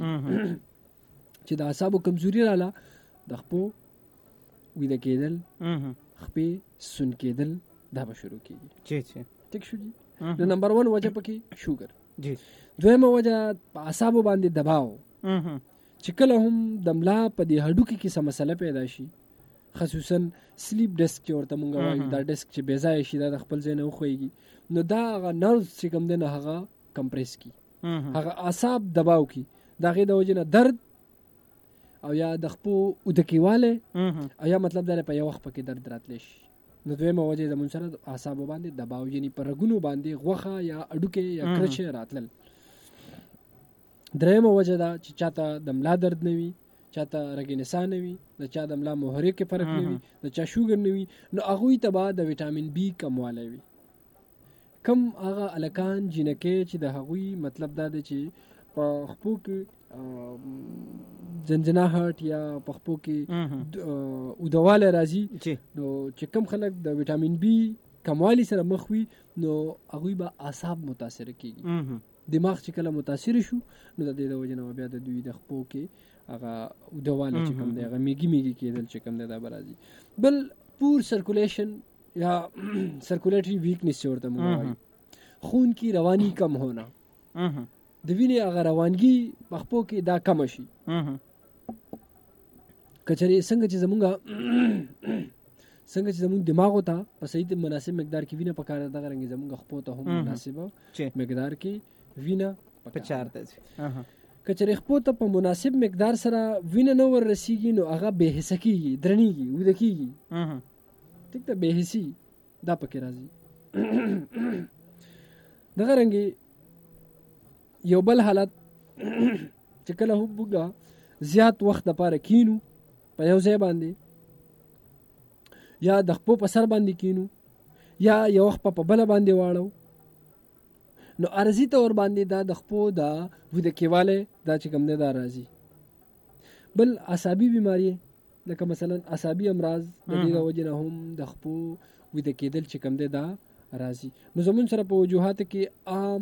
چې د اعصابو کمزوري راله د خپو ویده کېدل، خپې سون کېدل دا به شروع کېږي. ټیک شو جي. د نمبر ون وجه پکې شوګر. دویمه وجه په اعصابو باندې دباو، چې کله هم د ملا په دې هډوکي کې څه مسله پیدا شي، خصوصا سلیپ ډسک چې ورته مونږ وایو، دا ډسک چې بې ځایه شي، دا د خپل ځای نه وښویږي، نو دا هغه نروز چې کوم دی نه هغه کمپریس کي، هغه اعصاب دباو کي، د هغې د وجې نه درد او یا د خپو اوده کېوالی او یا مطلب دا په یو وخت پکې درد راتلی شي. نو دویمه وجه زمونږ سره اعصابو باندې دباو، یعنې په رګونو باندې غوښه یا اډوکې یا کرچې راتلل. درېیمه وجه ده چې چاته د ملا درد نه وي، چاته رګ نسا نه وي، د چا د ملا محرک کې فرق نه وي، د چا شوګر نه وي، نو هغوی ته به د ویټامین بي کموالی وي. کم هغه هلکان جینکې چې د هغوی مطلب دا دی چې په خپو کې جنجناهټ یا په خپو کې اودوالی راځي، نو چې کم خلک د ویټامین بي کموالي سره مخ وي، نو هغوی به اعصاب متاثره کېږي. دماغ چې کله متاثر شو، نو د دې د وجې نه بیا د دوی د خپو کې هغه اودوالی چې کوم دی، هغه میږي میږي کېدل چې کوم دی، دا به راځي. بل پور سرکولیشن یا سرکولیټري ویکنیس چې ورته موږ وایو، خون کی رواني کم ہونا، د وینې هغه روانګي په خپو کې دا کمه شي. که چېرې څنګه چې زمونږ څنګه چې زمونږ دماغو ته په صحیح مناسب مقدار کې وینه پکار ده، دغه رنګې زمونږ خپو ته هم مناسبه مقدار کې وینه پکار ده. که چېرې خپو ته په مناسب مقدار سره وینه نه ور رسېږي، نو هغه بې حسه کېږي، درنېږي، اوده کېږي. ټیک ده، بې حسي دا پکې راځي. دغه رنګې یو بل حالت چې کله هم موږ زیات وخت دپاره کینو په یو ځای باندې یا د خپو په سر باندې کینو یا یو وخت په بله باندې واړو نو عرضي طور باندې دا د خپو دا ویده کېوالی دا چې کوم دی دا راځي. بل اعصابي بیماری لکه مثلا اعصابي امراض د دې د وجې نه هم د خپو ویده کېدل چې کوم دی دا راځي. نو زمون سره په وجوهاتو کې عام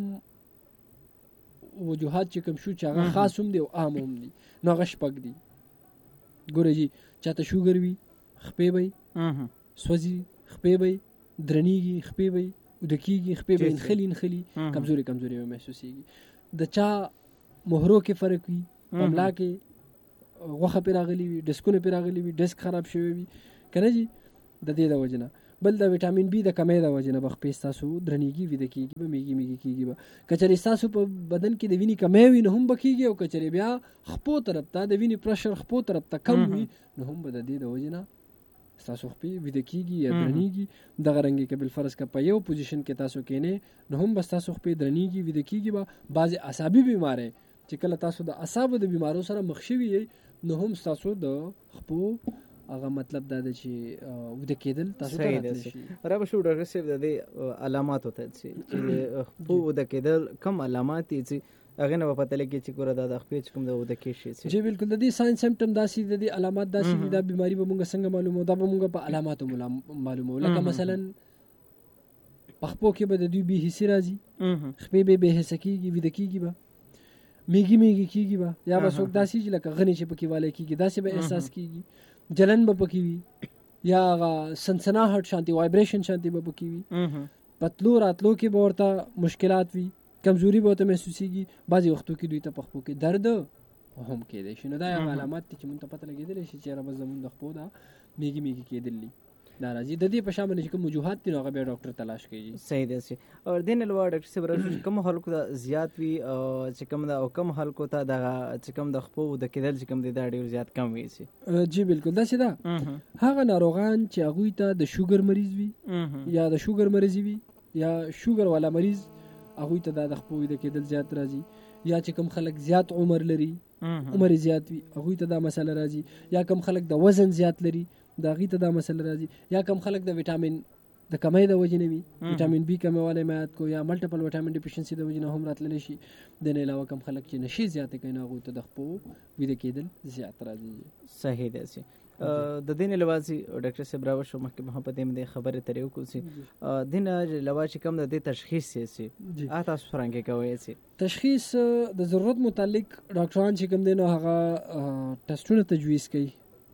وجوهات چې کوم شو چې هغه خاص هم دی او عام هم دی نو هغه شپږ دي. ګوره جي چاته شوګر وي خپې به سوځي، خپې به درنیږي، خپې به وده کېږي، خپې به نښلي نښلي کمزوري کمزوري به محسوسېږي. د چا مهرو کې فرق وي، په ملا کې غوښه پرې راغلي وي، ډسکونه پرې راغلي وي، ډسک خراب شوی وي که نه جي د دې د وجې نه. بل د ویټامین بي د کمی د وجې نه به خپې ستاسو درنیږي، ویده کېږي به، میږي میږي کېږي به. که چېرې ستاسو په بدن کې د وینې کمی وي نو هم به کېږي، او که چېرې بیا خپو طرف ته د وینې پرشر خپو طرف ته کم وي نو هم به د دې د وجې نه ستاسو خپې ویده کېږي یا درنیږي. دغه رنګې که بالفرض که په یو پوزیشن کې تاسو کېنئ نو هم به ستاسو خپې درنیږي، ویده کېږي به. بعضې اعصابي بیماری چې کله تاسو د اعصابو د بیمارو سره مخ شوي یئ نو هم ستاسو د خپو هغه مطلب دا ده چې وده کېدل تاسو ته راتلی شي. را به شو ډاکټر صاحب د دې علاماتو ته چې خپو وده کېدل کم علامات دي چې هغې نه به پته لګي چې ګوره دا د خپې چې کوم د وده کې شي. جی بالکل د دې ساين سمپټم داسې د دې علامات داسې دي. دا بیماري به مونږ څنګه معلومو؟ دا به مونږ په علاماتو معلومو. لکه مثلا په خپو کې به د دوی بې حسي راځي، خپې به بې حسه کېږي، ویده کېږي به، میږي میږي کېږي به، یا به څوک داسې چې لکه غنې چې پکې والی کېږي داسې به احساس کېږي، جلن به پکې وي، یا هغه سنسناهټ شانتي وایبریشن شانتي به پکې وي، پتلو راتلو کې به ورته مشکلات وي، کمزوري به ورته محسوسېږي. بعضې وختو کې دوی ته په خپو کې درد هم کېدی شي. نو دا یو علامات دي چې مونږ ته پته لګېدلی شي چې یاره بس زمونږ د خپو دا میږي میږي کېدل دي دا راځي. د دې په شا باندې چې کوم وجوهات دي نو هغه بیا ډاکټر تلاش کوي. صحیح دی. او دې نه علاوه ډاکټر صاحب راځو چې کوم خلکو ته زیات وي چې کوم دا او کم خلکو ته دغه چې کوم د خپو د کېدل چې کوم دی دا ډېر زیات کم وي شي. جی بالکل داسې ده. هغه ناروغان چې هغوی ته د شوګر مریض وي یا د شوګر مریض وي یا شوګر والا مریض هغوی ته دا د خپو د کېدل زیات راځي، یا چې کوم خلک زیات عمر لري، عمر زیات وي هغوی ته دا مسله راځي، یا کوم خلک د وزن زیات لري د هغې ته دا مسله راځي، یا کوم خلک د ویټامین د کمی د وجې نه وي، ویټامین بي کمیوالی مایات کو، یا ملټیپل ویټامین ډیفیشنسي د وجې نه هم راتللی شي. د نه علاوه کوم خلک چې نشي زیاتې کوي نو هغوی ته د خپو ویده کېدل زیات راځي. صحیح دی. د دې نه علاوه ډاکټر صاحب راوړ شو مخکې مخه په دې باندې خبرې ترې وکړو چې دې نه علاوه چې کوم د دې تشخیص یې چې تاسو څرنګه کوئ چې تشخیص د ضرورت متعلق ډاکټران چې کوم دی نو هغه ټسټونه تجویز کوي.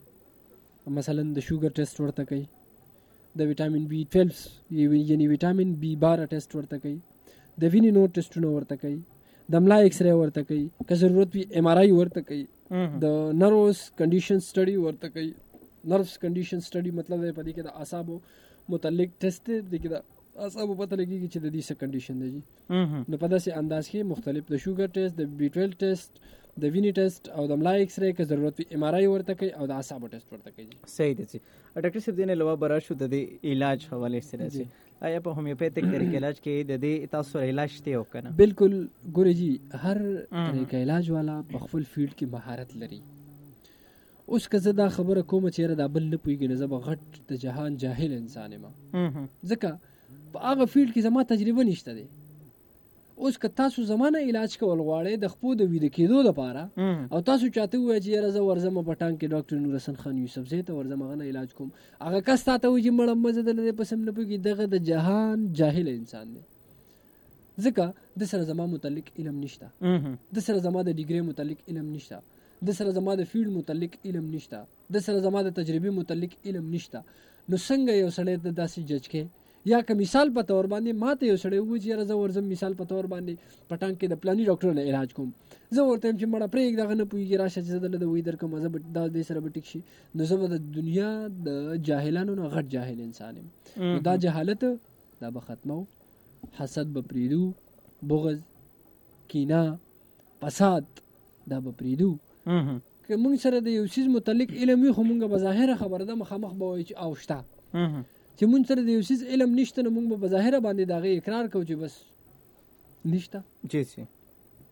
مثلا د شوګر ټیسټ ورته کوي، د ویټامین بي ټویلو یعنی ویټامین بي باره ټیسټ ورته کوي، د وینې نور ټیسټونه ورته کوي، د ملا ایکس ری ورته کوي، که ضرورت وي ایم آر آی ورته کوي، د نروس کنډیشن سټډي ورته کوي. نروس کنډیشن سټډي مطلب دی په دې کې د اعصابو متعلق ټیسټ دی، د دې کې د اعصابو پته لګېږي چې د دې څه کنډیشن دی. نو په داسې انداز کې مختلف د شوګر ټیسټ، د بي ټویلو ټیسټ، د وینې ټیسټ او د ملا ایکس ری که ضرورت وي ایم آر آی ورته کوي او د اعصابو ټیسټ ورته کوي. صحیح دی. ډاکټر صاحب دې نه علاوه به راشو د دې علاج حوالې سره چې آیا په هومیوپیتھک طریقې علاج کې د دې تاسو سره علاج شته او که نه؟ بالکل. ګورې جي هر طریقه علاج والا په خپل فیلډ کې مهارت لري. اوس که زه دا خبره کوم چې یاره دا بل نه پوهېږي نو زه به غټ د جهان جاهل انسان یم، ځکه په هغه فیلډ کې زما تجربه نشته دی. اوس که تاسو زمانه علاج کول غواړئ د خپو د ویده کېدو لپاره او تاسو چاته ووایئ چې یاره زه ورځم په ټانک کې ډاکټر نورحسن خان یوسفزۍ ته ورځم هغه نه علاج کوم، هغه کس تا ته وایي چې مړه مه زه د دې پسې نه پوهېږي، دغه د جهان جاهل انسان دی. ځکه د سره زما متعلق علم نشته، د سره زما د ډیګرۍ متعلق علم نشته، د سره زما د فیلډ متعلق علم نشته، د سره زما د تجربې متعلق علم نشته. نو څنګه یو سړی د داسې جج کې یا که مثال په تور باندې ما ته یو سړی ووایي چې یاره زه ورځم مثال په تور باندې په ټانک کې د پلاني ډاکټر نه علاج کوم، زه ورته یم چې مړه پرېږده هغه نه پوهېږي راشه چې زه دله د وی درکړم زه به دا دې سره به ټیک شي. نو زه به د دنیا د جاهلانو نه غټ جاهل انسان یم. نو دا جهالت دا به ختمو، حسد به پرېږدو، بغض، کینه، فساد دا به پرېږدو. که مونږ سره د یو څیز متعلق علم وي خو مونږ به ظاهره خبره ده مخامخ به وایو چې او شته. چې مونږ سره د یو څیز علم نشته نو مونږ به په ظاهره باندې د هغې اقرار کوو چې بس نشته. جی سي.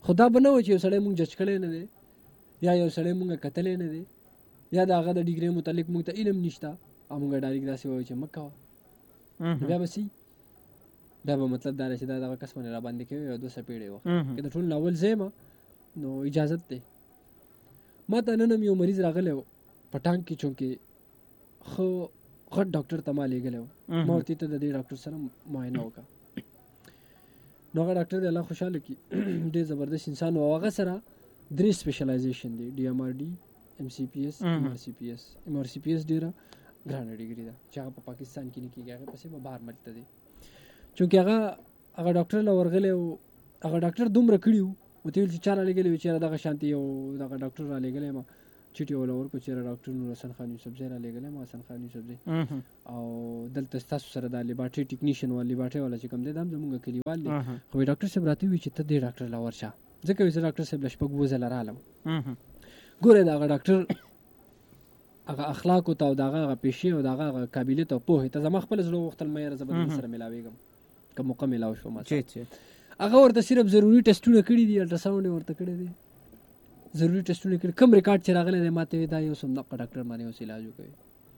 خدا به نه و چې یو سړی مونږ جج کړی نه دی یا یو سړی مونږ کتلی نه دی یا د هغه د ډیګرۍ متعلق مونږ ته علم نشته او مونږ ډایرکټ داسې وایو چې مه کوه بیا به سي دا به مطلب دا دی چې دا دغه کس باندې راباندې کوي یو دوه څپېړې وه که د ټول ناول ځای یم نو اجازت دی. ما ته نن هم یو مریض راغلی و په ټانک کې چونکې ښه غټ ډاکټر ته ما لېږلی و ما ورته ته د دې ډاکټر سره معاینه وکړه نو هغه ډاکټر دی الله خوشحاله کړي ډېر زبردست انسان و او هغه سره درې سپیشلایزیشن دی ډي ایم آر ډي ایم سی پی ایس ایم آر سی پی ایس ایم آر سی پی ایس ډېره ګرانه ډیګري ده چې هغه په پاکستان کې نه کېږي هغه پسې به بهر ملک ته دی چونکې هغه هغه ډاکټر له ورغلی و هغه ډاکټر دومره کړي وو ورته ویل چې چا رالېږلی وي چېرې دغه شانتې یو دغه ډاکټر رالېږلی یم چیټ یې وله ورکړو چېرې ډاکټر نور حسن خان یوسفزی رالېږلی یم حسن خان یوسفزی او دلته ستاسو سره دا لیبارټري ټیکنیشین والا لیبارټري والا چې کوم دی دا هم زمونږ کلیوال دی خو وایي ډاکټر صاحب راته ووایي چې ته دې ډاکټر له ورشه ځکه وایي زه ډاکټر صاحب له شپږ اووه ځله رالم ګوره د هغه ډاکټر هغه اخلاقو ته او د هغه هغه پیشې او د هغه هغه قابلیت او پوهې ته زما خپله زړه وغوښتل مه یاره زه به سره میلاوېږم که موقع میلاو شوه ما هغه ورته صرف ضروري ټسټونه کړي دي الټراساونډ یې ورته کړی دی ضروري ټسټونه کړي کوم ریکارډ چې راغلی دی ما ته وایي دا یو سم دقه ډاکټر باندې اوس علاج وکوي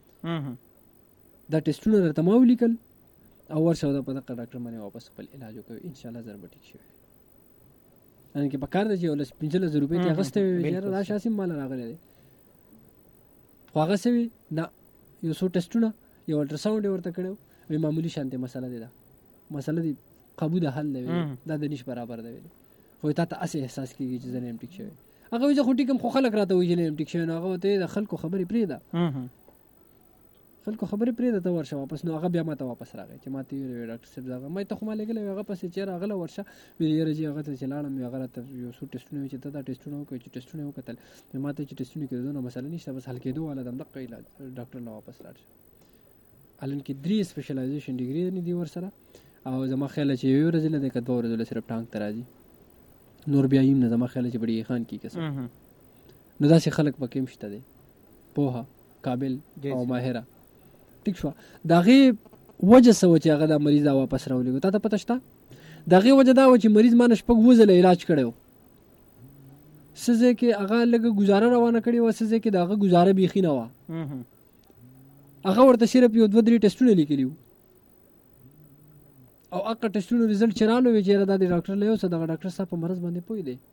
دا ټسټونه درته ما ولیکل او ورشه دا په دقه ډاکټر باندې واپس خپل علاج وکوي انشاءالله زر به ټیک شوی یعنې کې په کار ده چې یو لس پنځلس زره روپۍ ترې اخیستی وي یاره دا شاسې مال راغلی دی خو هغه څه وي نه یو څو ټسټونه یو الټراساونډ یې ورته کړی وایي معمولي شانتې مسله دی دا مسله دی قابو د حل دی دا د نیش برابر دی ویلي خو تا ته هسې احساس کېږي چې زه نه یم ټیک شوی هغه وایي زه خو ټیک یم خو خلک راته وایي چې نه یم ټیک شوی نو هغه ورته د خلکو خبرې پرېږده خلکو خبرې پرېږده ته ورشه واپس نو هغه بیا ما ته واپس راغی چې ما ته ویل وی ډاکټر صاحب هغه ما ته خو ما لېږلی وی هغه پسې چې راغله ورشه ویل یاره جي هغه ته چې لاړم هغه راته یو څو ټسټونه وي چې ته دا ټسټونه وکړې چې ټسټونه یې وکتل ما ته چې ټسټونه کې دونه مسله نشته بس حل کېدو والا د همدقه علاج ډاکټر له واپس لاړ شه هلن کې درې سپیشلایزیشن ډیګري دي ورسره او زما خیال چې یو ورځ له ده که دوه ورځو له صرف ټانک ته راځي نور بیا یم نه زما خیال چې بډې خان کې کسه نو داسې خلک پکې هم شته دی پوهه قابل او ماهره ټیک شوه د هغې وجه څه وه چې هغه دا مریض دا واپس راولېږو تا ته پته شته د هغې وجه دا وه چې مریض ما نه شپږ اووه ځله علاج کړی و څه ځای کې هغه لږه ګزاره روانه کړې وه څه ځای کې د هغه ګزاره بیخي نه وه هغه ورته صرف یو دوه درې ټسټونه لیکلي وو او هغه ټسټونو رزلټ چې رالو وي چې دا د ډاکټر له یو څه دغه ډاکټر صاحب په مرض باندې پوه دی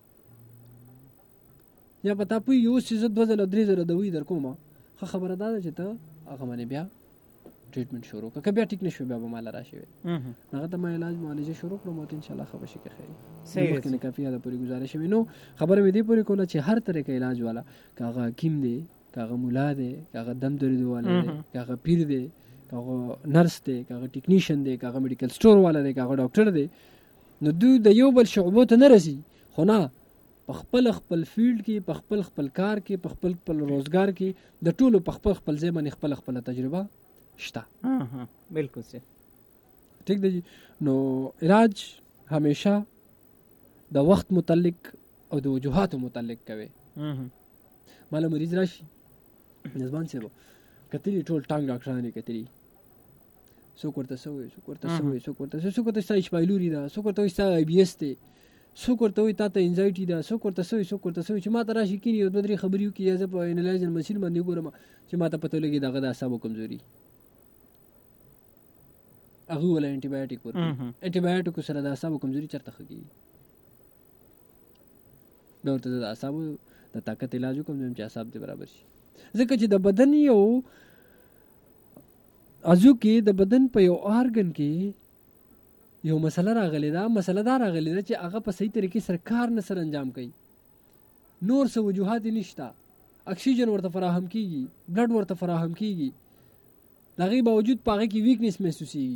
یا په تا پوهېږي اوس چې زه دوه ځله درې ځله دوی در کومه ښه خبره دا ده چې ته هغه باندې بیا ټریټمنټ شروع کړه که بیا ټیک نه شو بیا به ما له راشي وی هغه ته ما علاج معالجه شروع کړم او ته انشاءالله ښه به شي که خیر مخکې نه کافي حده پورې ګزارش وي نو خبره مې دې پورې کوله چې هر طریقه علاج والا که هغه حکیم دی که هغه ملا دی که هغه دم دردو والا دی که هغه پیر دی که هغه نرس دی که هغه ټیکنیشن دی که هغه میډیکل سټور والا دی که هغه ډاکټر دی نو دوی د یو بل شعبو ته نه رسي خو نه په خپل خپل فیلډ کې په خپل خپل کار کې په خپل خپل روزګار کې د ټولو په خپل خپل ځای باندې خپل خپل تجربه شته بالکل صحیح ٹھیک دی نو علاج همیشه د وخت متعلق او د وجوهاتو متعلق کوي مالا مریض راشي نظمان صاحب کتلی ټول ټانګ ډاکټران یې کتلي څوک ورته څه وایي څوک ورته څه وایي څوک ورته څوک ورته ستا ایچ پایلوري ده څوک ورته وایي ستا آی بي ایس دی څوک ورته وایي تا ته انزایټي ده څوک ورته څه وایي څوک ورته څه وایي چې ما ته راشي کېني یو دوه درې خبرې وکړي یا زه په انالایزر مشین باندې وګورم چې ما ته پته ولګي د هغه د اعصابو کمزوري هغوی وله انټي بایوټیک ورکوي انټي بایوټیکو سره د اعصابو کمزوري چېرته ښه کېږي بیا ورته د اعصابو د طاقت علاج وکړم دویم چې اعصاب دې برابر شي ځکه چې د بدن یو عضو کې د بدن په یو آرګن کې یو مسله راغلی ده مسله دا راغلی ده چې هغه په صحیح طریقې سره کار نه سره انجام کوي نور څه وجوهات یې نشته اکسیجن ورته فراهم کېږي بلډ ورته فراهم کېږي د هغې باوجود په هغې کې ویکنیس محسوسېږي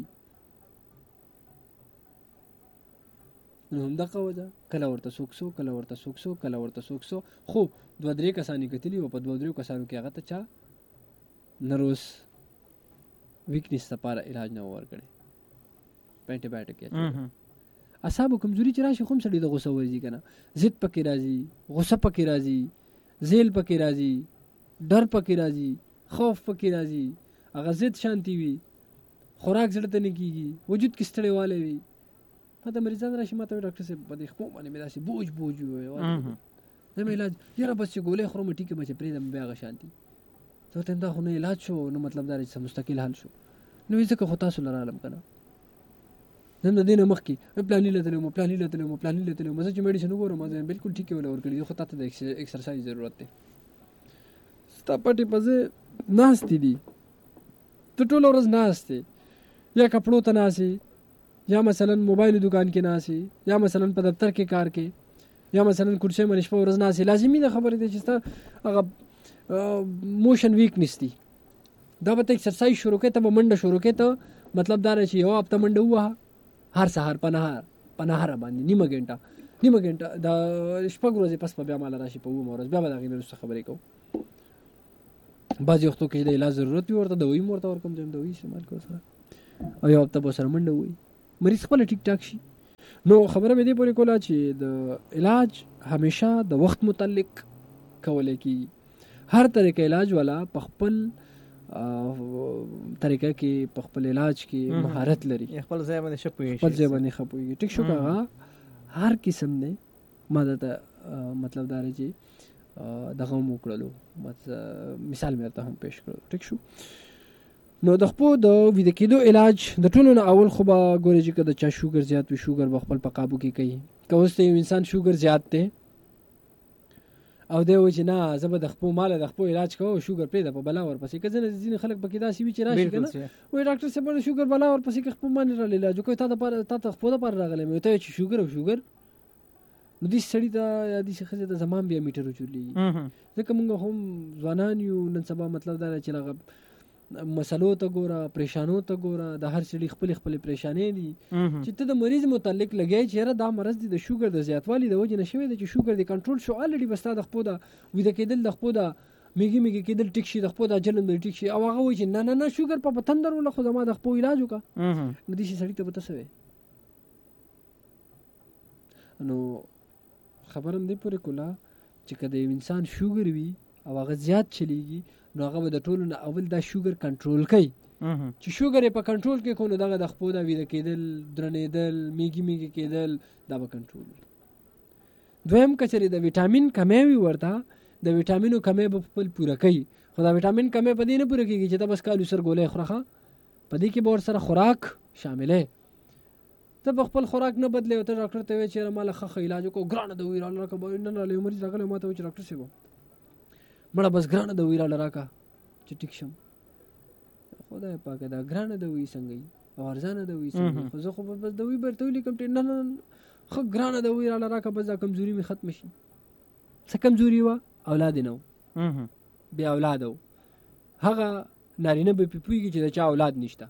نو همدغه وجه کله ورته څوک څو کله ورته څوک څو کله ورته څوک څو خو دوه درې کسان یې کتلي او په دوه درېو کسانو کې هغه ته چا نروس ویکنیس لپاره علاج نه ورکړی په انټي بایوټیک یې اعصابو کمزوري چې راشي خو هم سړي د غوسه ورځي که نه ضد پکې راځي غوسه پکې راځي زیل پکې راځي ډر پکې راځي خوف پکې راځي هغه ضد شانتي وي خوراک زړه ته نه کېږي وجود کې ستړی والی وي دا مریضان راشي ماته ډاکټر صاحب په دې خپل باندې مې داسې بوج بوج وي زما علاج یاره بس چې ګولې خورم ټیکه بچ پرې دم بیا غشانتي ته ته دا خو نه علاج شو نو مطلب دا چې مستقل حل شو نو ځکه خو تاسو لره علم کنه زم د دینه مخ کې پلان لیدل مو پلان لیدل مو پلان لیدل مو چې میډیسن وګورم ما بالکل ټیک ولا ور کړی خو تاسو د ایکسرسایز ضرورت دی ستا پټي پځه ناشتي دي ته ټول ورځ ناشتي یا کپړو ته ناشتي یا مثلا موبایل دکان کې ناشتي یا مثلا په دفتر کې کار کې یا مثلا کرسي باندې شپه ورځ ناشتي لازمي ده خبره ده چې ستا هغه موشن ویکنس دي دا به ایکسرسایز شروع کړه ته منډه شروع کړه ته مطلب دا راشي یو هفته منډه وه هر سهار پنهار پنهار باندې نیمه ګنټه نیمه ګنټه دا شپږ ورځې پس په بیا مال راشي په و مورز بیا به دا غینې رسته خبرې کوم بعضې وختو کې د علاج ضرورت وي ورته دوی ورته ورکوم ځم دوی استعمال کوو سره او یو هفته به سره منډه ووایي مریض خپله ټیک ټاک شي نو خبره مې دې پورې کوله چې د علاج همیشه د وخت متعلق کولی کېږي هر طریقه علاج والا په خپل طریقه کې په خپل علاج کې مهارت لري خپل ځای باندې ښه پوهېږي خپل ځای باندې ښه پوهېږي ټیک شو که هغه هر قسم دی ما درته مطلب دا دی چې دغه هم وکړلو مثال مې درته هم پیش کړو ټیک شو نو د خپل د ویده کېدو علاج د ټولو نه اول خو به ګورې چې که د چا شوګر زیات وي شوګر به خپل په قابو کې کوي که اوس ته یو انسان شوګر زیات دی او دی وایي چې نه زه به د خپل ماله د خپل علاج کوم شوګر پرېږده په بلا ورپسې که ځینې ځینې خلک پکې داسې وي چې راشي که نه وایي ډاکټر صاحب د شوګر بلا ورپسې که خپل باندې رالی علاج وکړي تا دپاره تا ته خپل دپاره راغلی مې ورته وایي چې شوګر او شوګر نو دې سړي ته یا داسې ښځې ته زما هم بیا میټر وچورلېږي ځکه موږ هم ځوانان یو نن سبا مطلب دا دی چې هغه مسلو ته ګوره پریشانو ته ګوره د هر سړي خپلې خپلې پریشانې دي چې ته د مریض متعلق لګی چې یاره دا مرض دی د شوګر د زیاتوالي د وجې نه شوی دی چې شوګر دی کنټرول شو الریډي به ستا د خپل د ویده کېدل د خپل د میږي میږي کېدل ټیک شي د خپل د جلن به ټیک شي او هغه وایي چې نه نه نه شوګر په تندر وله خو زما د خپل علاج وکړه نو داسې سړي ته به ته څه وایې نو خبره هم دې پورې کوله چې که د یو انسان شوګر وي او هغه زیات چلیږي نو هغه به د ټولو نه اول دا شوګر کنټرول کوي چې شوګر یې په کنټرول کې کو نو دغه د خپل د ویده کېدل درنېدل میږي میږي کېدل دا به کنټرول دویم که چېرې د ویټامین کمی وي ورته د ویټامینو کمی به خپل پوره کوي خو دا ویټامین کمی په دې نه پوره کېږي چې ته بس کالو سر ګولۍ خوره په دې کې به ورسره خوراک شاملی ته په خپل خوراک نه بدلې او ته ډاکټر ته وایې چې یاره ما له ښه ښه علاج وکړو ګرانه دوی راله راکړه نن راله یو مریض راغلی ما ته وایي چې ډاکټر صاحب مړه بس ګرانه دوی راله راکړه چې ټیک شم خدای پاکه دا ګرانه دوی څنګه وي او ارزانه دوی څنګه خو زه خو بس دوی به ورته ولیکم نه نه ښه ګرانه دوی راله راکړه بس دا کمزوري مې ختمه شي څه کمزوري وه اولاد یې نه و بې اولاده و هغه نارینه به پرې پوهېږي چې د چا اولاد نشته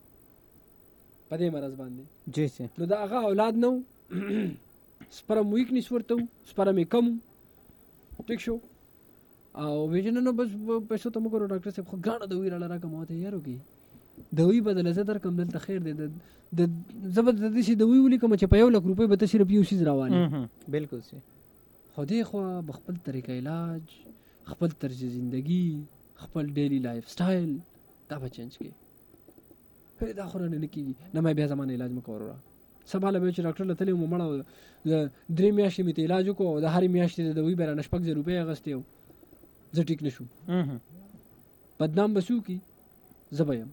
په دې مرض باندې نو د هغه اولاد نه و سپرم ویکنس ورته و سپرم یې کم و ټیک شو او ویجه نه نو بس پیسو ته مو ګورو ډاکټر صاحب خو ګرانه دوی راله راکړه ما ورته یار وکړي دوی بدله زه درکړم دلته خیر دی د زه به د داسې دوی ولیکم چې په یو لک روپۍ به ته صرف یو څیز راوالې بلکل صحیح خو دې خوا به خپل طریقه علاج خپل طرز زندگی خپل ډیلی لایف سټایل دا به چینج کړي دا خو رانه نه کېږي نه مې بیا زمانه علاج مه کوه وروره سبا له به چې ډاکټر له تللی وم مړه درې میاشتې مې ته علاج وکړو د هرې میاشتې د دوی به رانه شپږ زره روپۍ اخیستې وو زه ټیک نه شوم بدنام به څوک زه به یم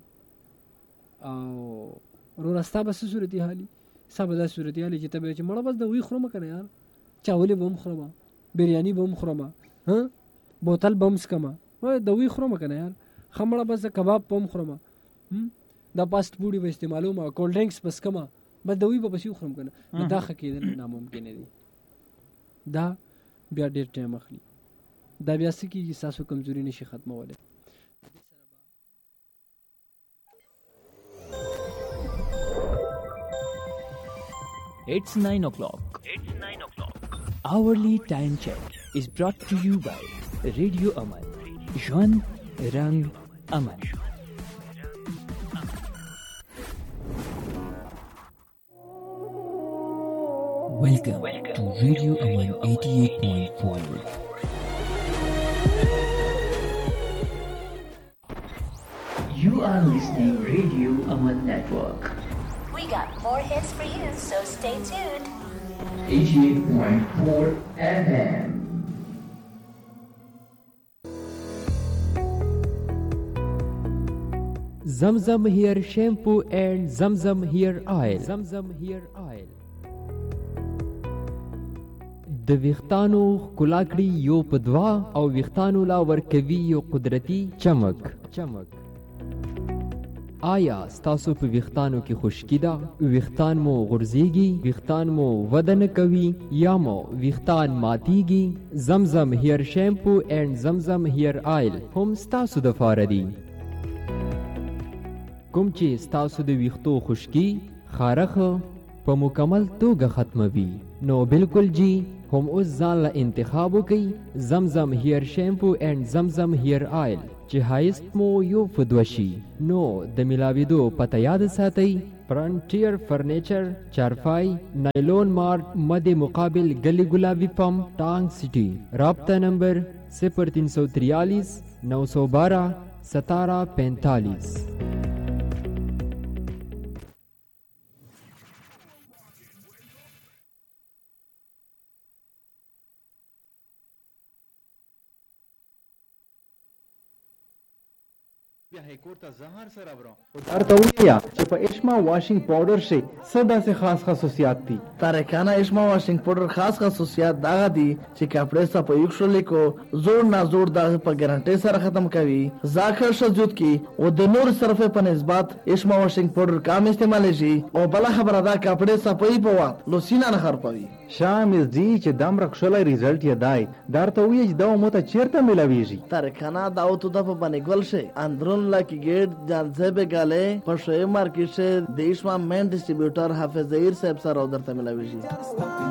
او وروره ستا به څه صورتي حالي ستا به داسې صورتي حالي چې ته به چې مړه بس د وی خورم که نه یار چاولې به هم خورم بریاني به هم خورم بوتل به هم څکم د وی خورم که نه یار ښه مړه بس د کباب به هم خورم دا فاسټ فوډ به استعمالوم کولډ ډرنکس به څکم بس د وی به پسې وخورم که نه دا ښه کېدل ناممکنه دي دا بیا ډېر ټایم اخلي دا بیا څه کېږي ستاسو کمزوري نشي ختمولی It's nine o'clock. It's nine o'clock. Hourly time check is brought to you by Radio Aman. Jwan Rang Aman. Welcome, Welcome to Radio Aman eighty-eight point four. You are listening Radio Aman Network. We got more hits for you, so stay tuned. eighty-eight point four F M. Zamzam Hair Shampoo and Zamzam Hair Oil. Zamzam Hair Oil. د ویښتانو ښکلا کړي یو په دوا او ویښتانو لا ورکوي یو قدرتي چمک چمک آیا ستاسو په ویښتانو کې خشکي ده؟ ویښتان مو غورځېږي؟ ویښتان مو وده نه کوي یا مو ویښتان ماتیږي؟ زمزم هیر شیمپو اینډ زمزم هیر آیل هم ستاسو دپاره دي. کوم چې ستاسو د ویښتو خشکي خارښه په مکمل توګه ختموي، نو بالکل جی هم اوس ځان له انتخاب وکړئ زمزم هیر شیمپو اینډ زمزم هیر آیل چې هایست مو یو فدوه شي. نو د میلاویدو پته یاد ساتئ، فرنټیر فرنیچر، چارپای، نایلون مارٹ، مد مقابل گلی گلابی پمپ، ٹانگ سٹی. رابطہ نمبر صفر تین سو تریالیس نو سو بارہ ستارہ پینتالیس. ارته ویا چې په اشما واشنګ پاوډر شي صدا سے خاص خصوصیات دي. تارکانه اشما واشنګ پاوډر خاص خصوصیات دا دي چې کپڑے صفا یوکشل کو زور نه زور دا په ګارانټي سره ختم کوي. ځاخر شذوت کی او د نور صرفه په نسبت اشما واشنګ پاوډر کم استعمال شي او بل خبره دا کپڑے صفای په وخت لوسینا نه خرپوي. شامل دي چې دم رخصله ریزلټ یې دای درته وی چې دا مو ته چیرته ملاویږي. تارکانه دا او ته د په باندې ګل شي اندرون لکی گیٹ جانزیب گاله پشوی مارکیٹ سے دیش ما مین ڈسٹریبیوٹر حافظ ظہیر صاحب سره درته ملاویږي.